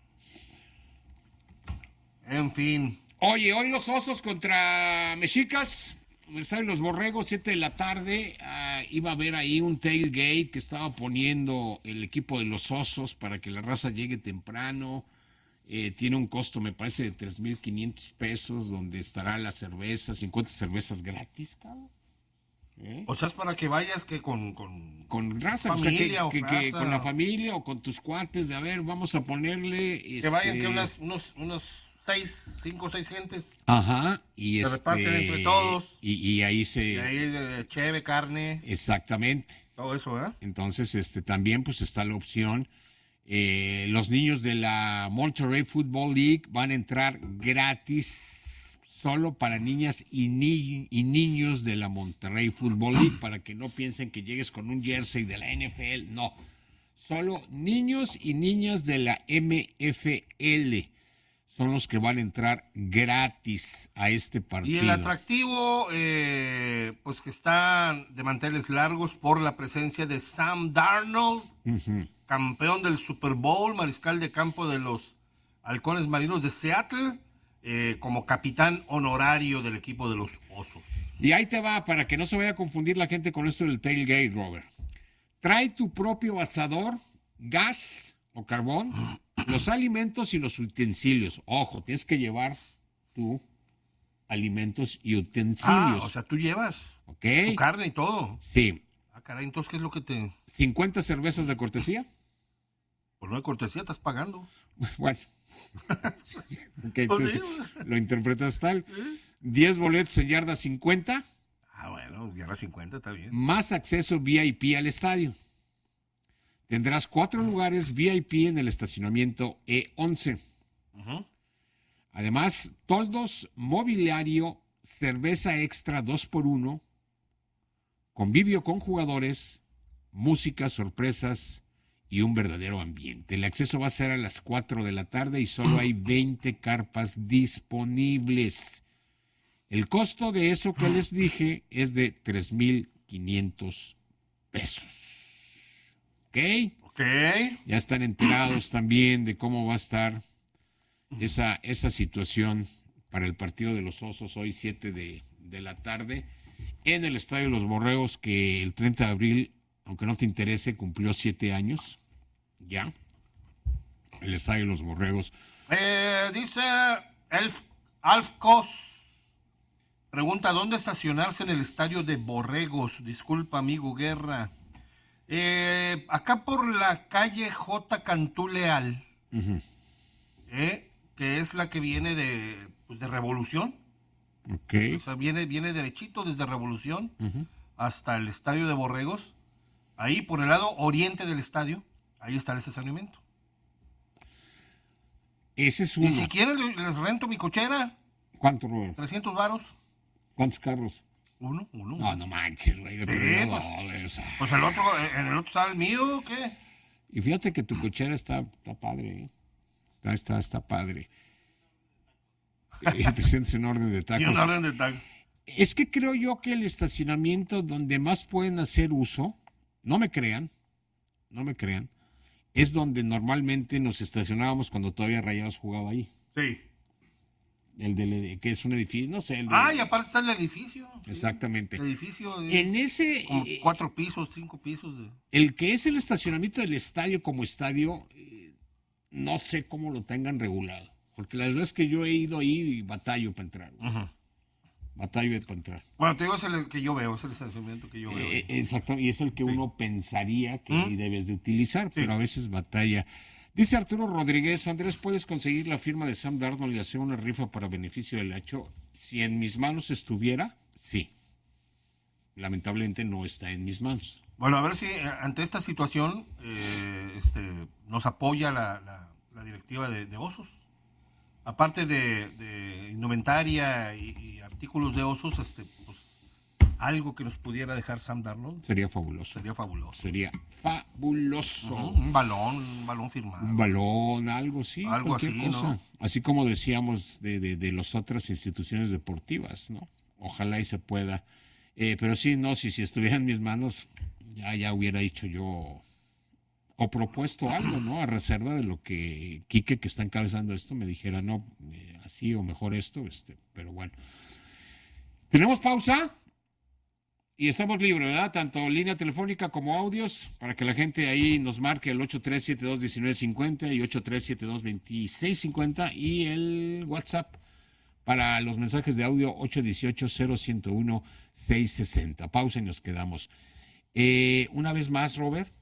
En fin. Oye, hoy los Osos contra Mexicas. Salen los Borregos, siete de la tarde. Uh, iba a haber ahí un tailgate que estaba poniendo el equipo de los Osos para que la raza llegue temprano. Eh, tiene un costo, me parece, de tres mil quinientos pesos, donde estará la cerveza, cincuenta cervezas gratis, cabrón. ¿Eh? O sea, es para que vayas que con... Con, con raza, familia, o sea, que, que, que con la familia o con tus cuates, de a ver, vamos a ponerle... Que este... vayan que unas, unos, unos seis, cinco o seis gentes. Ajá. Y se este... reparten entre todos. Y, y ahí se... Y ahí eh, cheve, carne. Exactamente. Todo eso, ¿verdad? Entonces, este, también pues está la opción... Eh, los niños de la Monterrey Football League van a entrar gratis solo para niñas y, ni- y niños de la Monterrey Football League, para que no piensen que llegues con un jersey de la N F L. No, solo niños y niñas de la M F L. son los que van a entrar gratis a este partido. Y el atractivo, eh, pues que están de manteles largos por la presencia de Sam Darnold, uh-huh. campeón del Super Bowl, mariscal de campo de los Halcones Marinos de Seattle, eh, como capitán honorario del equipo de los Osos. Y ahí te va, para que no se vaya a confundir la gente con esto del tailgate, Robert. Trae tu propio asador, gas o carbón, los alimentos y los utensilios. Ojo, tienes que llevar tu alimentos y utensilios. Ah, o sea, tú llevas ¿ok? Tu carne y todo. Sí. Ah, caray, entonces, ¿qué es lo que te...? ¿cincuenta cervezas de cortesía? Pues no de cortesía, estás pagando. Bueno. Okay, pues sí. Lo interpretas tal. ¿Sí? diez boletos en yarda cincuenta. Ah, bueno, yarda cincuenta está bien. Más acceso V I P al estadio. Tendrás cuatro lugares V I P en el estacionamiento E once. Uh-huh. Además, toldos, mobiliario, cerveza extra dos por uno, convivio con jugadores, música, sorpresas y un verdadero ambiente. El acceso va a ser a las cuatro de la tarde y solo hay veinte carpas disponibles. El costo de eso que les dije es de tres mil quinientos pesos. ¿Ok? Ok. Ya están enterados también de cómo va a estar esa, esa situación para el partido de los Osos hoy siete de, de la tarde en el Estadio de los Borregos, que el treinta de abril, aunque no te interese, cumplió siete años ya. El Estadio de los Borregos. Eh, dice Elf, Alf Cos. Pregunta, ¿dónde estacionarse en el Estadio de Borregos? Disculpa, amigo Guerra. Eh, acá por la calle J. Cantú Leal, uh-huh. eh, que es la que viene de, pues de Revolución. Okay. O sea, viene, viene derechito desde Revolución uh-huh. hasta el Estadio de Borregos. Ahí por el lado oriente del estadio, ahí está el estacionamiento. Ese es uno. Y si quieren les rento mi cochera. ¿Cuánto, Robert? trescientos varos. ¿Cuántos carros? Uno, uno. No, no manches, güey. De sí, pues, pues, pues el otro, en el otro estaba el mío, ¿o qué? Y fíjate que tu cochera está, está padre, ¿eh? Está, está, está padre. Y te sientes en orden de tacos. Y en orden de tacos. Es que creo yo que el estacionamiento donde más pueden hacer uso, no me crean, no me crean, es donde normalmente nos estacionábamos cuando todavía Rayados jugaba ahí. Sí. El del, que es un edificio, no sé. El de, ah, y aparte está el edificio. Exactamente. El edificio es en ese como cuatro pisos, cinco pisos. De... El que es el estacionamiento del estadio como estadio, eh, no sé cómo lo tengan regulado. Porque las veces que yo he ido ahí y batallo para entrar. Uh-huh. Batallo para entrar. Bueno, te digo, es el que yo veo, es el estacionamiento que yo veo. Eh, exacto, y es el que sí. uno pensaría que ¿Mm? debes de utilizar, sí. pero a veces batalla. Dice Arturo Rodríguez, Andrés, ¿puedes conseguir la firma de Sam Darnold y hacer una rifa para beneficio del Hacho? Si en mis manos estuviera, sí. Lamentablemente no está en mis manos. Bueno, a ver si ante esta situación eh, este, nos apoya la, la, la directiva de, de Osos. Aparte de, de indumentaria y, y artículos de Osos, este, pues, algo que nos pudiera dejar Sam Darnold. Sería fabuloso. Sería fabuloso. Sería fabuloso. Uh-huh. Un balón, un balón firmado. Un balón, algo sí. Algo así, cosa. ¿no? Así como decíamos de, de, de las otras instituciones deportivas, ¿no? Ojalá y se pueda. Eh, pero sí, no, si, si estuviera en mis manos, ya, ya hubiera dicho yo o propuesto algo, ¿no? A reserva de lo que Quique, que está encabezando esto, me dijera, no, eh, así o mejor esto, este, pero bueno. ¿Tenemos pausa? Y estamos libres, ¿verdad? Tanto línea telefónica como audios, para que la gente ahí nos marque el ocho tres siete dos uno nueve cinco cero y ocho tres siete dos dos seis cinco cero y el WhatsApp para los mensajes de audio ocho uno ocho cero uno uno seis seis cero. Pausa y nos quedamos. Eh, una vez más, Robert.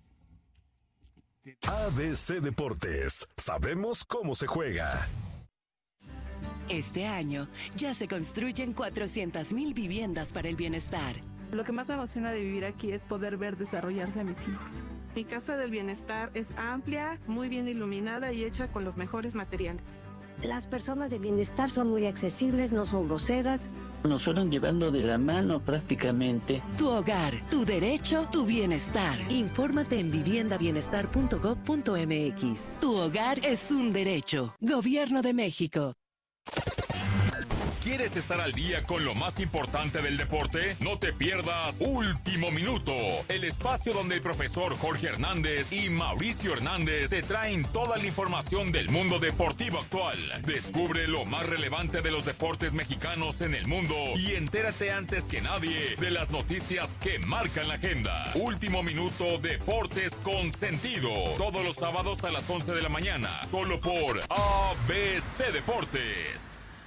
A B C Deportes, sabemos cómo se juega. Este año ya se construyen cuatrocientas mil viviendas para el bienestar. Lo que más me emociona de vivir aquí es poder ver desarrollarse a mis hijos. Mi casa del bienestar es amplia, muy bien iluminada y hecha con los mejores materiales. Las personas de bienestar son muy accesibles, no son groseras. Nos fueron llevando de la mano prácticamente. Tu hogar, tu derecho, tu bienestar. Infórmate en vivienda bienestar punto gob punto eme equis. Tu hogar es un derecho. Gobierno de México. ¿Quieres estar al día con lo más importante del deporte? No te pierdas Último Minuto, el espacio donde el profesor Jorge Hernández y Mauricio Hernández te traen toda la información del mundo deportivo actual. Descubre lo más relevante de los deportes mexicanos en el mundo y entérate antes que nadie de las noticias que marcan la agenda. Último Minuto, Deportes con Sentido. Todos los sábados a las once de la mañana, solo por A B C Deportes.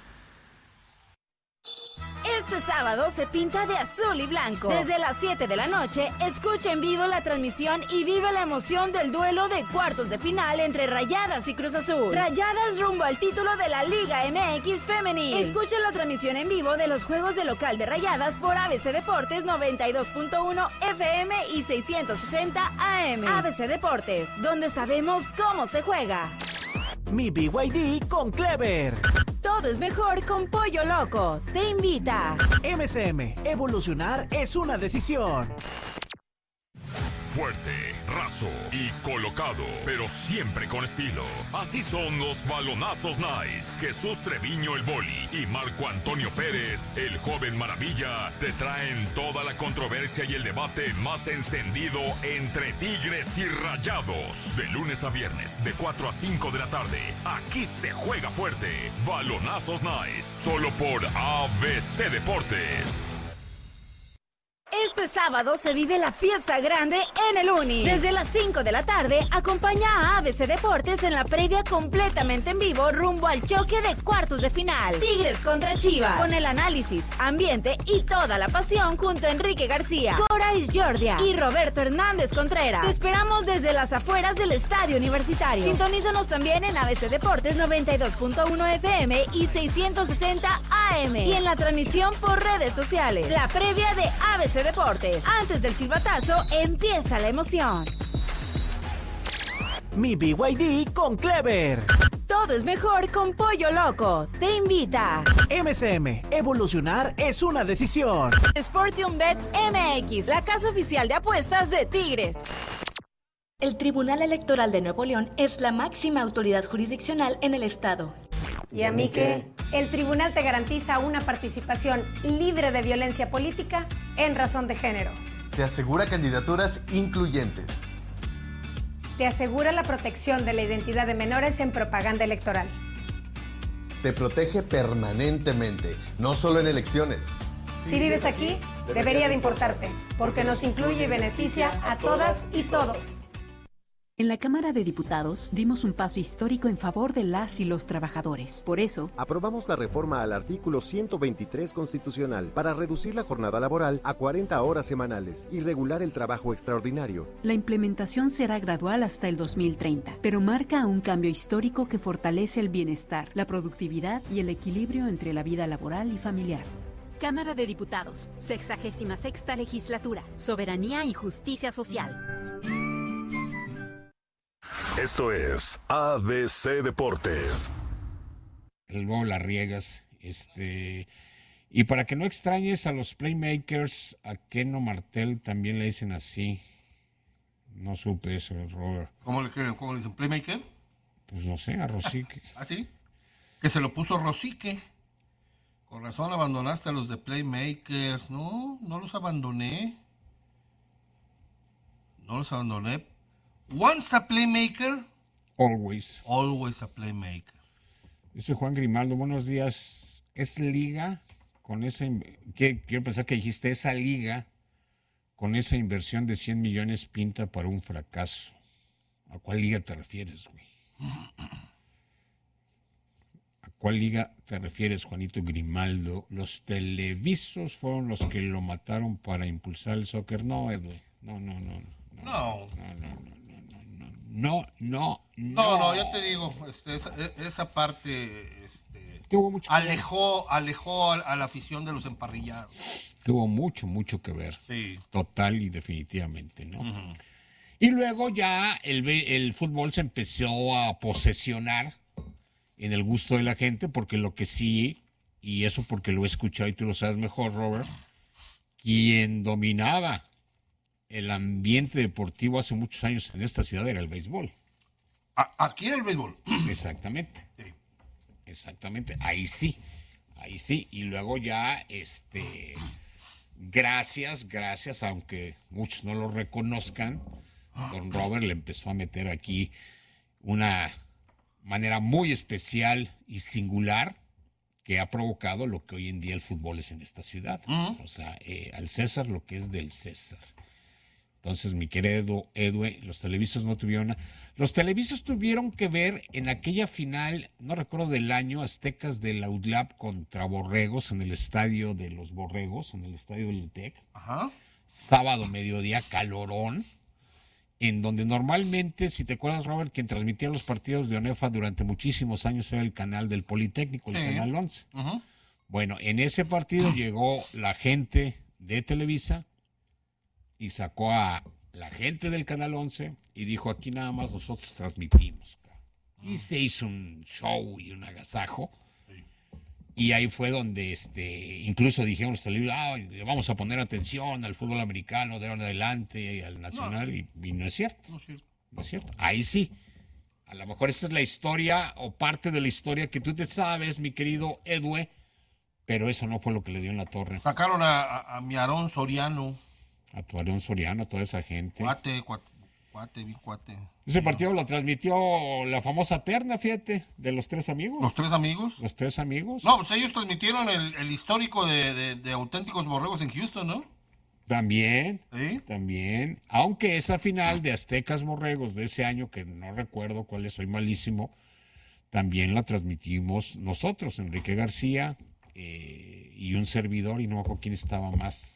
Este sábado se pinta de azul y blanco. Desde las siete de la noche, escucha en vivo la transmisión y vive la emoción del duelo de cuartos de final entre Rayadas y Cruz Azul. Rayadas rumbo al título de la Liga eme equis Femenil. Escucha la transmisión en vivo de los juegos de local de Rayadas por A B C Deportes noventa y dos punto uno F M y seiscientos sesenta A M. A B C Deportes, donde sabemos cómo se juega. Mi B Y D con Clever. Todo es mejor con Pollo Loco. Te invita. M S M. Evolucionar es una decisión. Fuerte, raso y colocado, pero siempre con estilo. Así son los balonazos Nice. Jesús Treviño el Boli y Marco Antonio Pérez, el joven maravilla, te traen toda la controversia y el debate más encendido entre Tigres y Rayados. De lunes a viernes, de cuatro a cinco de la tarde, aquí se juega fuerte. Balonazos Nice, solo por A B C Deportes. Este sábado se vive la fiesta grande en el Uni. Desde las cinco de la tarde, acompaña a A B C Deportes en la previa completamente en vivo rumbo al choque de cuartos de final. Tigres contra Chivas, con el análisis, ambiente y toda la pasión junto a Enrique García, Cora Isjordia y Roberto Hernández Contreras. Te esperamos desde las afueras del Estadio Universitario. Sintonízanos también en A B C Deportes noventa y dos punto uno F M y seiscientos sesenta A M y en la transmisión por redes sociales. La previa de A B C Deportes. Antes del silbatazo, empieza la emoción. Mi B Y D con Clever. Todo es mejor con Pollo Loco. Te invita. M S M. Evolucionar es una decisión. SportiumBet eme equis, la casa oficial de apuestas de Tigres. El Tribunal Electoral de Nuevo León es la máxima autoridad jurisdiccional en el estado. ¿Y a mí qué? El tribunal te garantiza una participación libre de violencia política en razón de género. Te asegura candidaturas incluyentes. Te asegura la protección de la identidad de menores en propaganda electoral. Te protege permanentemente, no solo en elecciones. Si vives aquí, debería de importarte, porque nos incluye y beneficia a todas y todos. En la Cámara de Diputados dimos un paso histórico en favor de las y los trabajadores. Por eso, aprobamos la reforma al artículo ciento veintitrés constitucional para reducir la jornada laboral a cuarenta horas semanales y regular el trabajo extraordinario. La implementación será gradual hasta el dos mil treinta, pero marca un cambio histórico que fortalece el bienestar, la productividad y el equilibrio entre la vida laboral y familiar. Cámara de Diputados, sexagésima sexta legislatura, soberanía y justicia social. Esto es A B C Deportes. Luego la riegas. Este, y para que no extrañes a los playmakers, a Keno Martel también le dicen así. No supe eso, Robert. ¿Cómo le, cómo le dicen? ¿Playmaker? Pues no sé, a Rosique. ¿Ah, sí? Que se lo puso Rosique. Con razón abandonaste a los de playmakers. No, no los abandoné. No los abandoné. Once a playmaker. Always. Always a playmaker. Dice Juan Grimaldo, buenos días. ¿Es liga con esa... Quiero pensar que dijiste esa liga con esa inversión de cien millones pinta para un fracaso? ¿A cuál liga te refieres, güey? ¿A cuál liga te refieres, Juanito Grimaldo? Los televisos fueron los que lo mataron para impulsar el soccer. No, güey. No, no, no. No. No. No, no, no. No, no, no. No, no, ya te digo, este, esa, esa parte este, tuvo mucho alejó, alejó a, a la afición de los emparrillados. Tuvo mucho, mucho que ver. Sí. Total y definitivamente, ¿no? Uh-huh. Y luego ya el, el fútbol se empezó a posesionar en el gusto de la gente, porque lo que sí, y eso porque lo he escuchado y tú lo sabes mejor, Robert, quien dominaba el ambiente deportivo hace muchos años en esta ciudad era el béisbol. A- aquí era el béisbol. Exactamente. Sí. Exactamente. Ahí sí. Ahí sí. Y luego ya, este, gracias, gracias, aunque muchos no lo reconozcan, don Robert le empezó a meter aquí una manera muy especial y singular que ha provocado lo que hoy en día el fútbol es en esta ciudad. Uh-huh. O sea, eh, al César lo que es del César. Entonces, mi querido Edue, los televisos no tuvieron... Una... Los televisos tuvieron que ver en aquella final, no recuerdo del año, Aztecas de la U D L A P contra Borregos en el estadio de los Borregos, en el estadio del T E C. Ajá. Sábado, mediodía, calorón, en donde normalmente, si te acuerdas, Robert, quien transmitía los partidos de ONEFA durante muchísimos años era el canal del Politécnico, el Sí. canal once. Uh-huh. Bueno, en ese partido uh-huh. llegó la gente de Televisa y sacó a la gente del canal once y dijo, aquí nada más nosotros transmitimos. Y se hizo un show y un agasajo. Sí. Y ahí fue donde este incluso dijeron los televisores, ah, le vamos a poner atención al fútbol americano de ahora en adelante y al nacional. No. Y, y no es cierto. No es cierto. No es cierto. Ahí sí. A lo mejor esa es la historia o parte de la historia que tú te sabes, mi querido Edue, pero eso no fue lo que le dio en la torre. Sacaron a, a, a mi Aarón Soriano. A tu Aarón Soriano, a toda esa gente. Cuate, cuate, cuate, bien cuate. Ese partido lo transmitió la famosa terna, fíjate, de los tres amigos. ¿Los tres amigos? Los tres amigos. No, pues ellos transmitieron el, el histórico de, de, de auténticos borregos en Houston, ¿no? También, ¿Sí? también. Aunque esa final de Aztecas Borregos de ese año, que no recuerdo cuál es, soy malísimo, también la transmitimos nosotros, Enrique García eh, y un servidor, y no me acuerdo quién estaba más.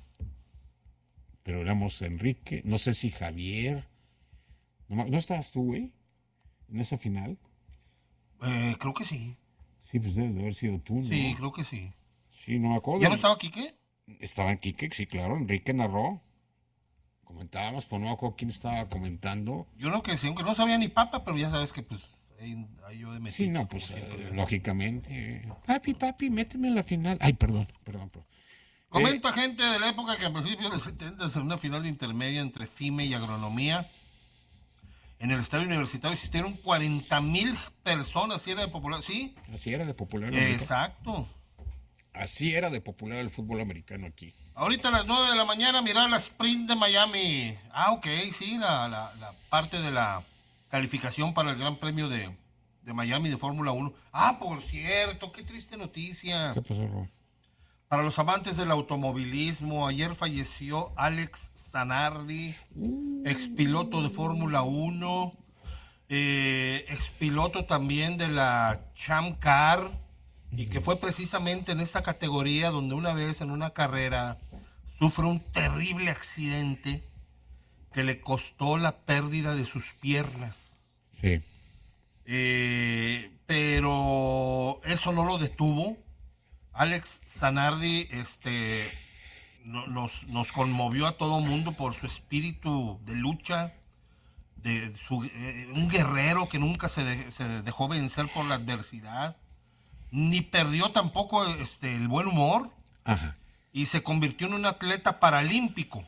Pero éramos Enrique, no sé si Javier. ¿No, ¿no estabas tú, güey? ¿En esa final? Eh, creo que sí. Sí, pues debes de haber sido tú, ¿no? Sí, creo que sí. Sí, no me acuerdo. ¿Ya no estaba Quique? Estaba en Quique, sí, claro. Enrique narró. Comentábamos, pues no me acuerdo quién estaba comentando. Yo creo que sí, aunque no sabía ni papa, pero ya sabes que pues ahí, ahí yo de metido. Sí, no, pues eh, lógicamente. Papi, papi, méteme en la final. Ay, perdón, perdón, perdón. Comenta eh, gente de la época que a principios de los setenta, en una final de intermedia entre FIME y Agronomía, en el estadio universitario existieron cuarenta mil personas, ¿sí era de popular? ¿Sí? Así era de popular. Exacto. Así era de popular el fútbol americano aquí. Ahorita a las nueve de la mañana, mirar la Sprint de Miami. Ah, ok, sí, la, la, la parte de la calificación para el Gran Premio de, de Miami de Fórmula uno. Ah, por cierto, qué triste noticia. ¿Qué pasó, Ro? Para los amantes del automovilismo, ayer falleció Alex Zanardi, expiloto de Fórmula uno, eh, expiloto también de la Champ Car, y que fue precisamente en esta categoría donde una vez en una carrera sufre un terrible accidente que le costó la pérdida de sus piernas. Sí. Eh, pero eso no lo detuvo. Alex Zanardi este, no, nos, nos conmovió a todo mundo por su espíritu de lucha, de su, eh, un guerrero que nunca se, de, se dejó vencer por la adversidad, ni perdió tampoco este, el buen humor. Ajá. Y se convirtió en un atleta paralímpico.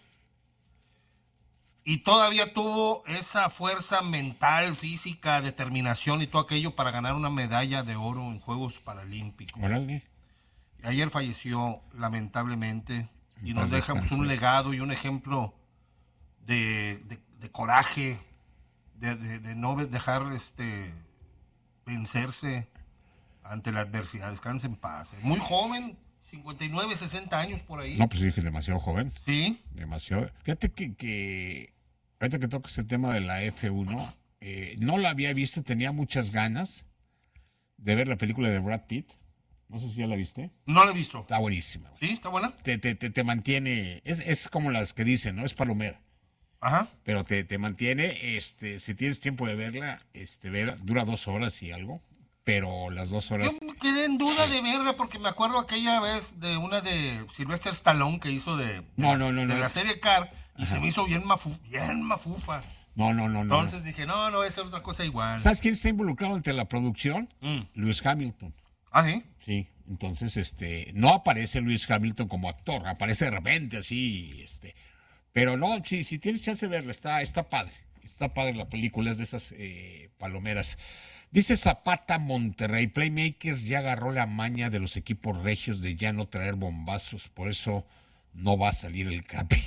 Y todavía tuvo esa fuerza mental, física, determinación y todo aquello para ganar una medalla de oro en Juegos Paralímpicos. Órale. Ayer falleció, lamentablemente, y nos deja pues, un legado y un ejemplo de, de, de coraje, de, de, de no dejar este vencerse ante la adversidad. Descanse en paz. Muy joven, cincuenta y nueve, sesenta años por ahí. No, pues dije demasiado joven. Sí. Demasiado. Fíjate que, que ahorita que tocas el tema de la F uno, eh, no la había visto, tenía muchas ganas de ver la película de Brad Pitt. No sé si ya la viste. No la he visto. Está buenísima. ¿Sí? ¿Está buena? Te, te, te, te mantiene, es, es como las que dicen, ¿no? Es palomera. Ajá. Pero te, te mantiene, este, si tienes tiempo de verla, este, verla, dura dos horas y algo, pero las dos horas... Yo me quedé en duda de verla porque me acuerdo aquella vez de una de Sylvester Stallone que hizo de, no, no, no, de no. la serie Car y Ajá. se me hizo bien, mafu, bien mafufa. No, no, no, no. Entonces dije, no, no, es otra cosa igual. ¿Sabes quién está involucrado entre la producción? Mm. Lewis Hamilton. ¿Ah, sí? Sí, entonces, este, no aparece Lewis Hamilton como actor, aparece de repente así, este, pero no, sí, si tienes chance de verla, está, está padre, está padre la película, es de esas eh, palomeras. Dice Zapata Monterrey, Playmakers ya agarró la maña de los equipos regios de ya no traer bombazos, por eso no va a salir el Capi.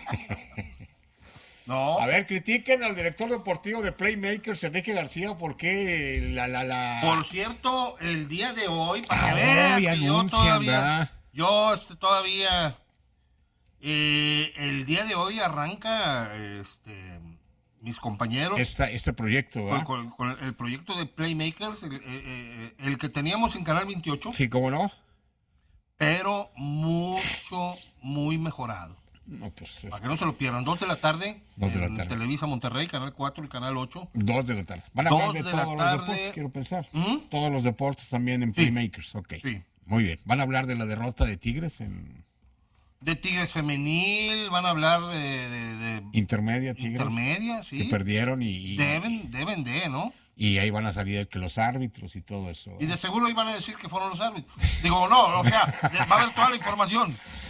No. A ver, critiquen al director deportivo de Playmakers, Enrique García, porque la, la, la... Por cierto, el día de hoy, para Ah, que veas hoy que anuncian, yo todavía, ¿verdad? yo este, todavía, eh, el día de hoy arranca, este, mis compañeros. Esta, este proyecto, ¿verdad? Con, con- con el proyecto de Playmakers, el, eh, eh, el que teníamos en Canal veintiocho. Sí, ¿cómo no? Pero mucho, muy mejorado. No, pues es- Para que no se lo pierdan. Dos de la tarde. Dos de la en tarde. Televisa Monterrey, Canal cuatro y Canal ocho. Dos de la tarde. Van a hablar Dos de, de todos la los tarde. deportes, quiero pensar. ¿Mm? Todos los deportes también en Sí. Playmakers, ok. Sí. Muy bien. Van a hablar de la derrota de Tigres en De Tigres Femenil, van a hablar de... de- de intermedia, Tigres. intermedia, sí. Que perdieron y, y, Deben, deben de, ¿no? y ahí van a salir que los árbitros y todo eso. Y de seguro iban a decir que fueron los árbitros. Digo, no, o sea, va a haber toda la información.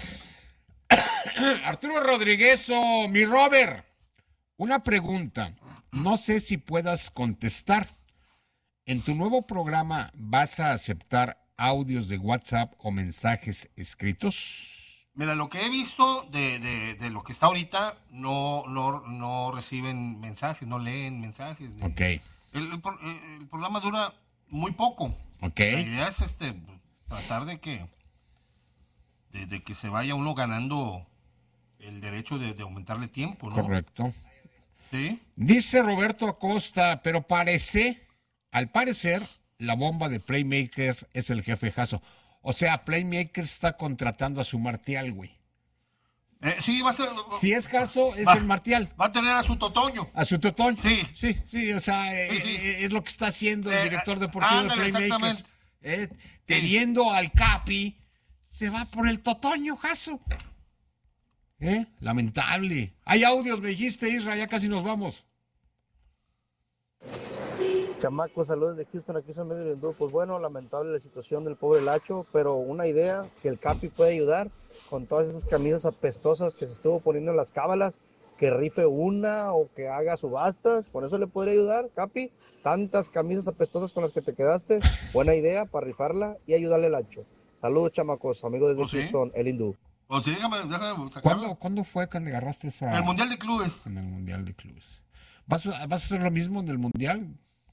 Arturo Rodríguez, oh, mi Robert, una pregunta. No sé si puedas contestar. ¿En tu nuevo programa vas a aceptar audios de WhatsApp o mensajes escritos? Mira, lo que he visto de, de, de lo que está ahorita, no, no, no reciben mensajes, no leen mensajes. de- Ok, El, el pro- el programa dura muy poco. ok. La idea es este, tratar de que, de, de que se vaya uno ganando el derecho de, de aumentarle tiempo, ¿no? Correcto. Sí. Dice Roberto Acosta, pero parece, al parecer, la bomba de Playmakers es el jefe Jasso. O sea, Playmakers está contratando a su Martial, güey. Eh, sí, va a ser... Si es Jasso, es va, el Martial. Va a tener a su Totoño. A su Totón. Sí. Sí, sí, o sea, Sí, eh, sí. eh, es lo que está haciendo el Eh, director eh, deportivo ándale, de Playmakers. exactamente. Eh, teniendo al Capi, se va por el Totoño, Jasso. ¿Eh? Lamentable. Hay audios, me dijiste, Isra, ya casi nos vamos. Chamacos, saludos de Houston, aquí son medio del hindú. Pues bueno, lamentable la situación del pobre Lacho, pero una idea que el Capi puede ayudar con todas esas camisas apestosas que se estuvo poniendo en las cábalas, que rife una o que haga subastas, con eso le podría ayudar, Capi. Tantas camisas apestosas con las que te quedaste, buena idea para rifarla y ayudarle al Lacho. Saludos, chamacos, amigos desde ¿Oh, sí? Houston, el hindú. O sí, déjame, déjame sacarlo. ¿Cuándo, ¿Cuándo fue cuando agarraste esa...? En el Mundial de Clubes. En el Mundial de Clubes. ¿Vas, a- ¿Vas a hacer lo mismo en el Mundial?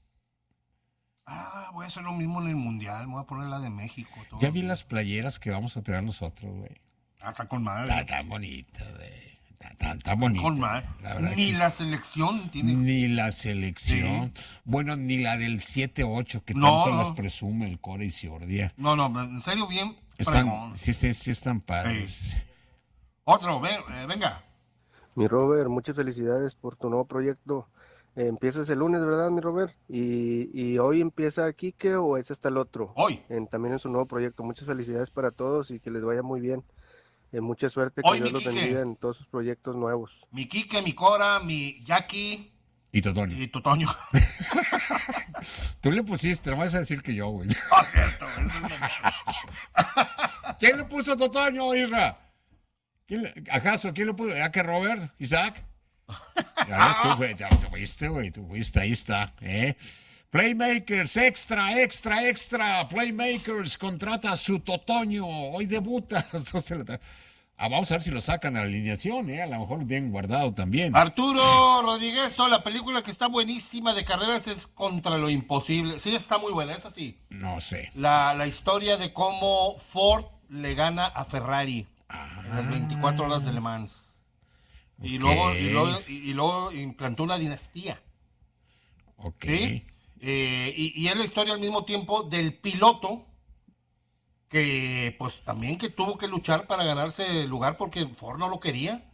Ah, voy a hacer lo mismo en el Mundial. Me voy a poner la de México. todo. Ya vi las playeras que vamos a traer nosotros, güey. Ah, está con madre. Está tan bonita, güey. Está tan, tan bonita. Con madre. La verdad Ni que- la selección tiene. Ni la selección. Bueno, ni la del siete ocho que No, tanto no. las presume el Core y Ciordia. No, no, en serio, bien. Están, fregón. sí, sí, sí están padres. Otro, ven, eh, venga. Mi Robert, muchas felicidades por tu nuevo proyecto. Eh, empiezas el lunes, ¿verdad, mi Robert? Y, y hoy empieza Quique o es hasta el otro. Hoy. En, también en su nuevo proyecto. Muchas felicidades para todos y que les vaya muy bien. Eh, mucha suerte, que Hoy, Dios mi los Quique. bendiga en todos sus proyectos nuevos. Mi Quique, mi Cora, mi Jackie Y Totonio. y Totoño. Tú le pusiste, no vas a decir que yo, güey. Ah, cierto, eso es verdad. ¿Quién le puso Totonio, Isra? ¿Quién le, ¿Acaso? ¿Quién le puso? ¿Ya que Robert? ¿Isaac? Ya ves, tú, güey, ya tú fuiste, güey, tú fuiste, ahí está, ¿eh? Playmakers, extra, extra, extra. Playmakers contrata a su Totonio. Hoy debuta a las doce de la tarde. Ah, vamos a ver si lo sacan a la alineación, ¿eh? A lo mejor lo tienen guardado también. Arturo Rodríguez, oh, la película que está buenísima de carreras es Contra lo Imposible. Sí, está muy buena, esa sí. No sé. La, la historia de cómo Ford le gana a Ferrari en las veinticuatro horas de Le Mans. Y, Ok. luego, y, luego, y, y luego implantó una dinastía. Ok. ¿Sí? Eh, y, y es la historia al mismo tiempo del piloto que pues también que tuvo que luchar para ganarse el lugar porque Ford no lo quería.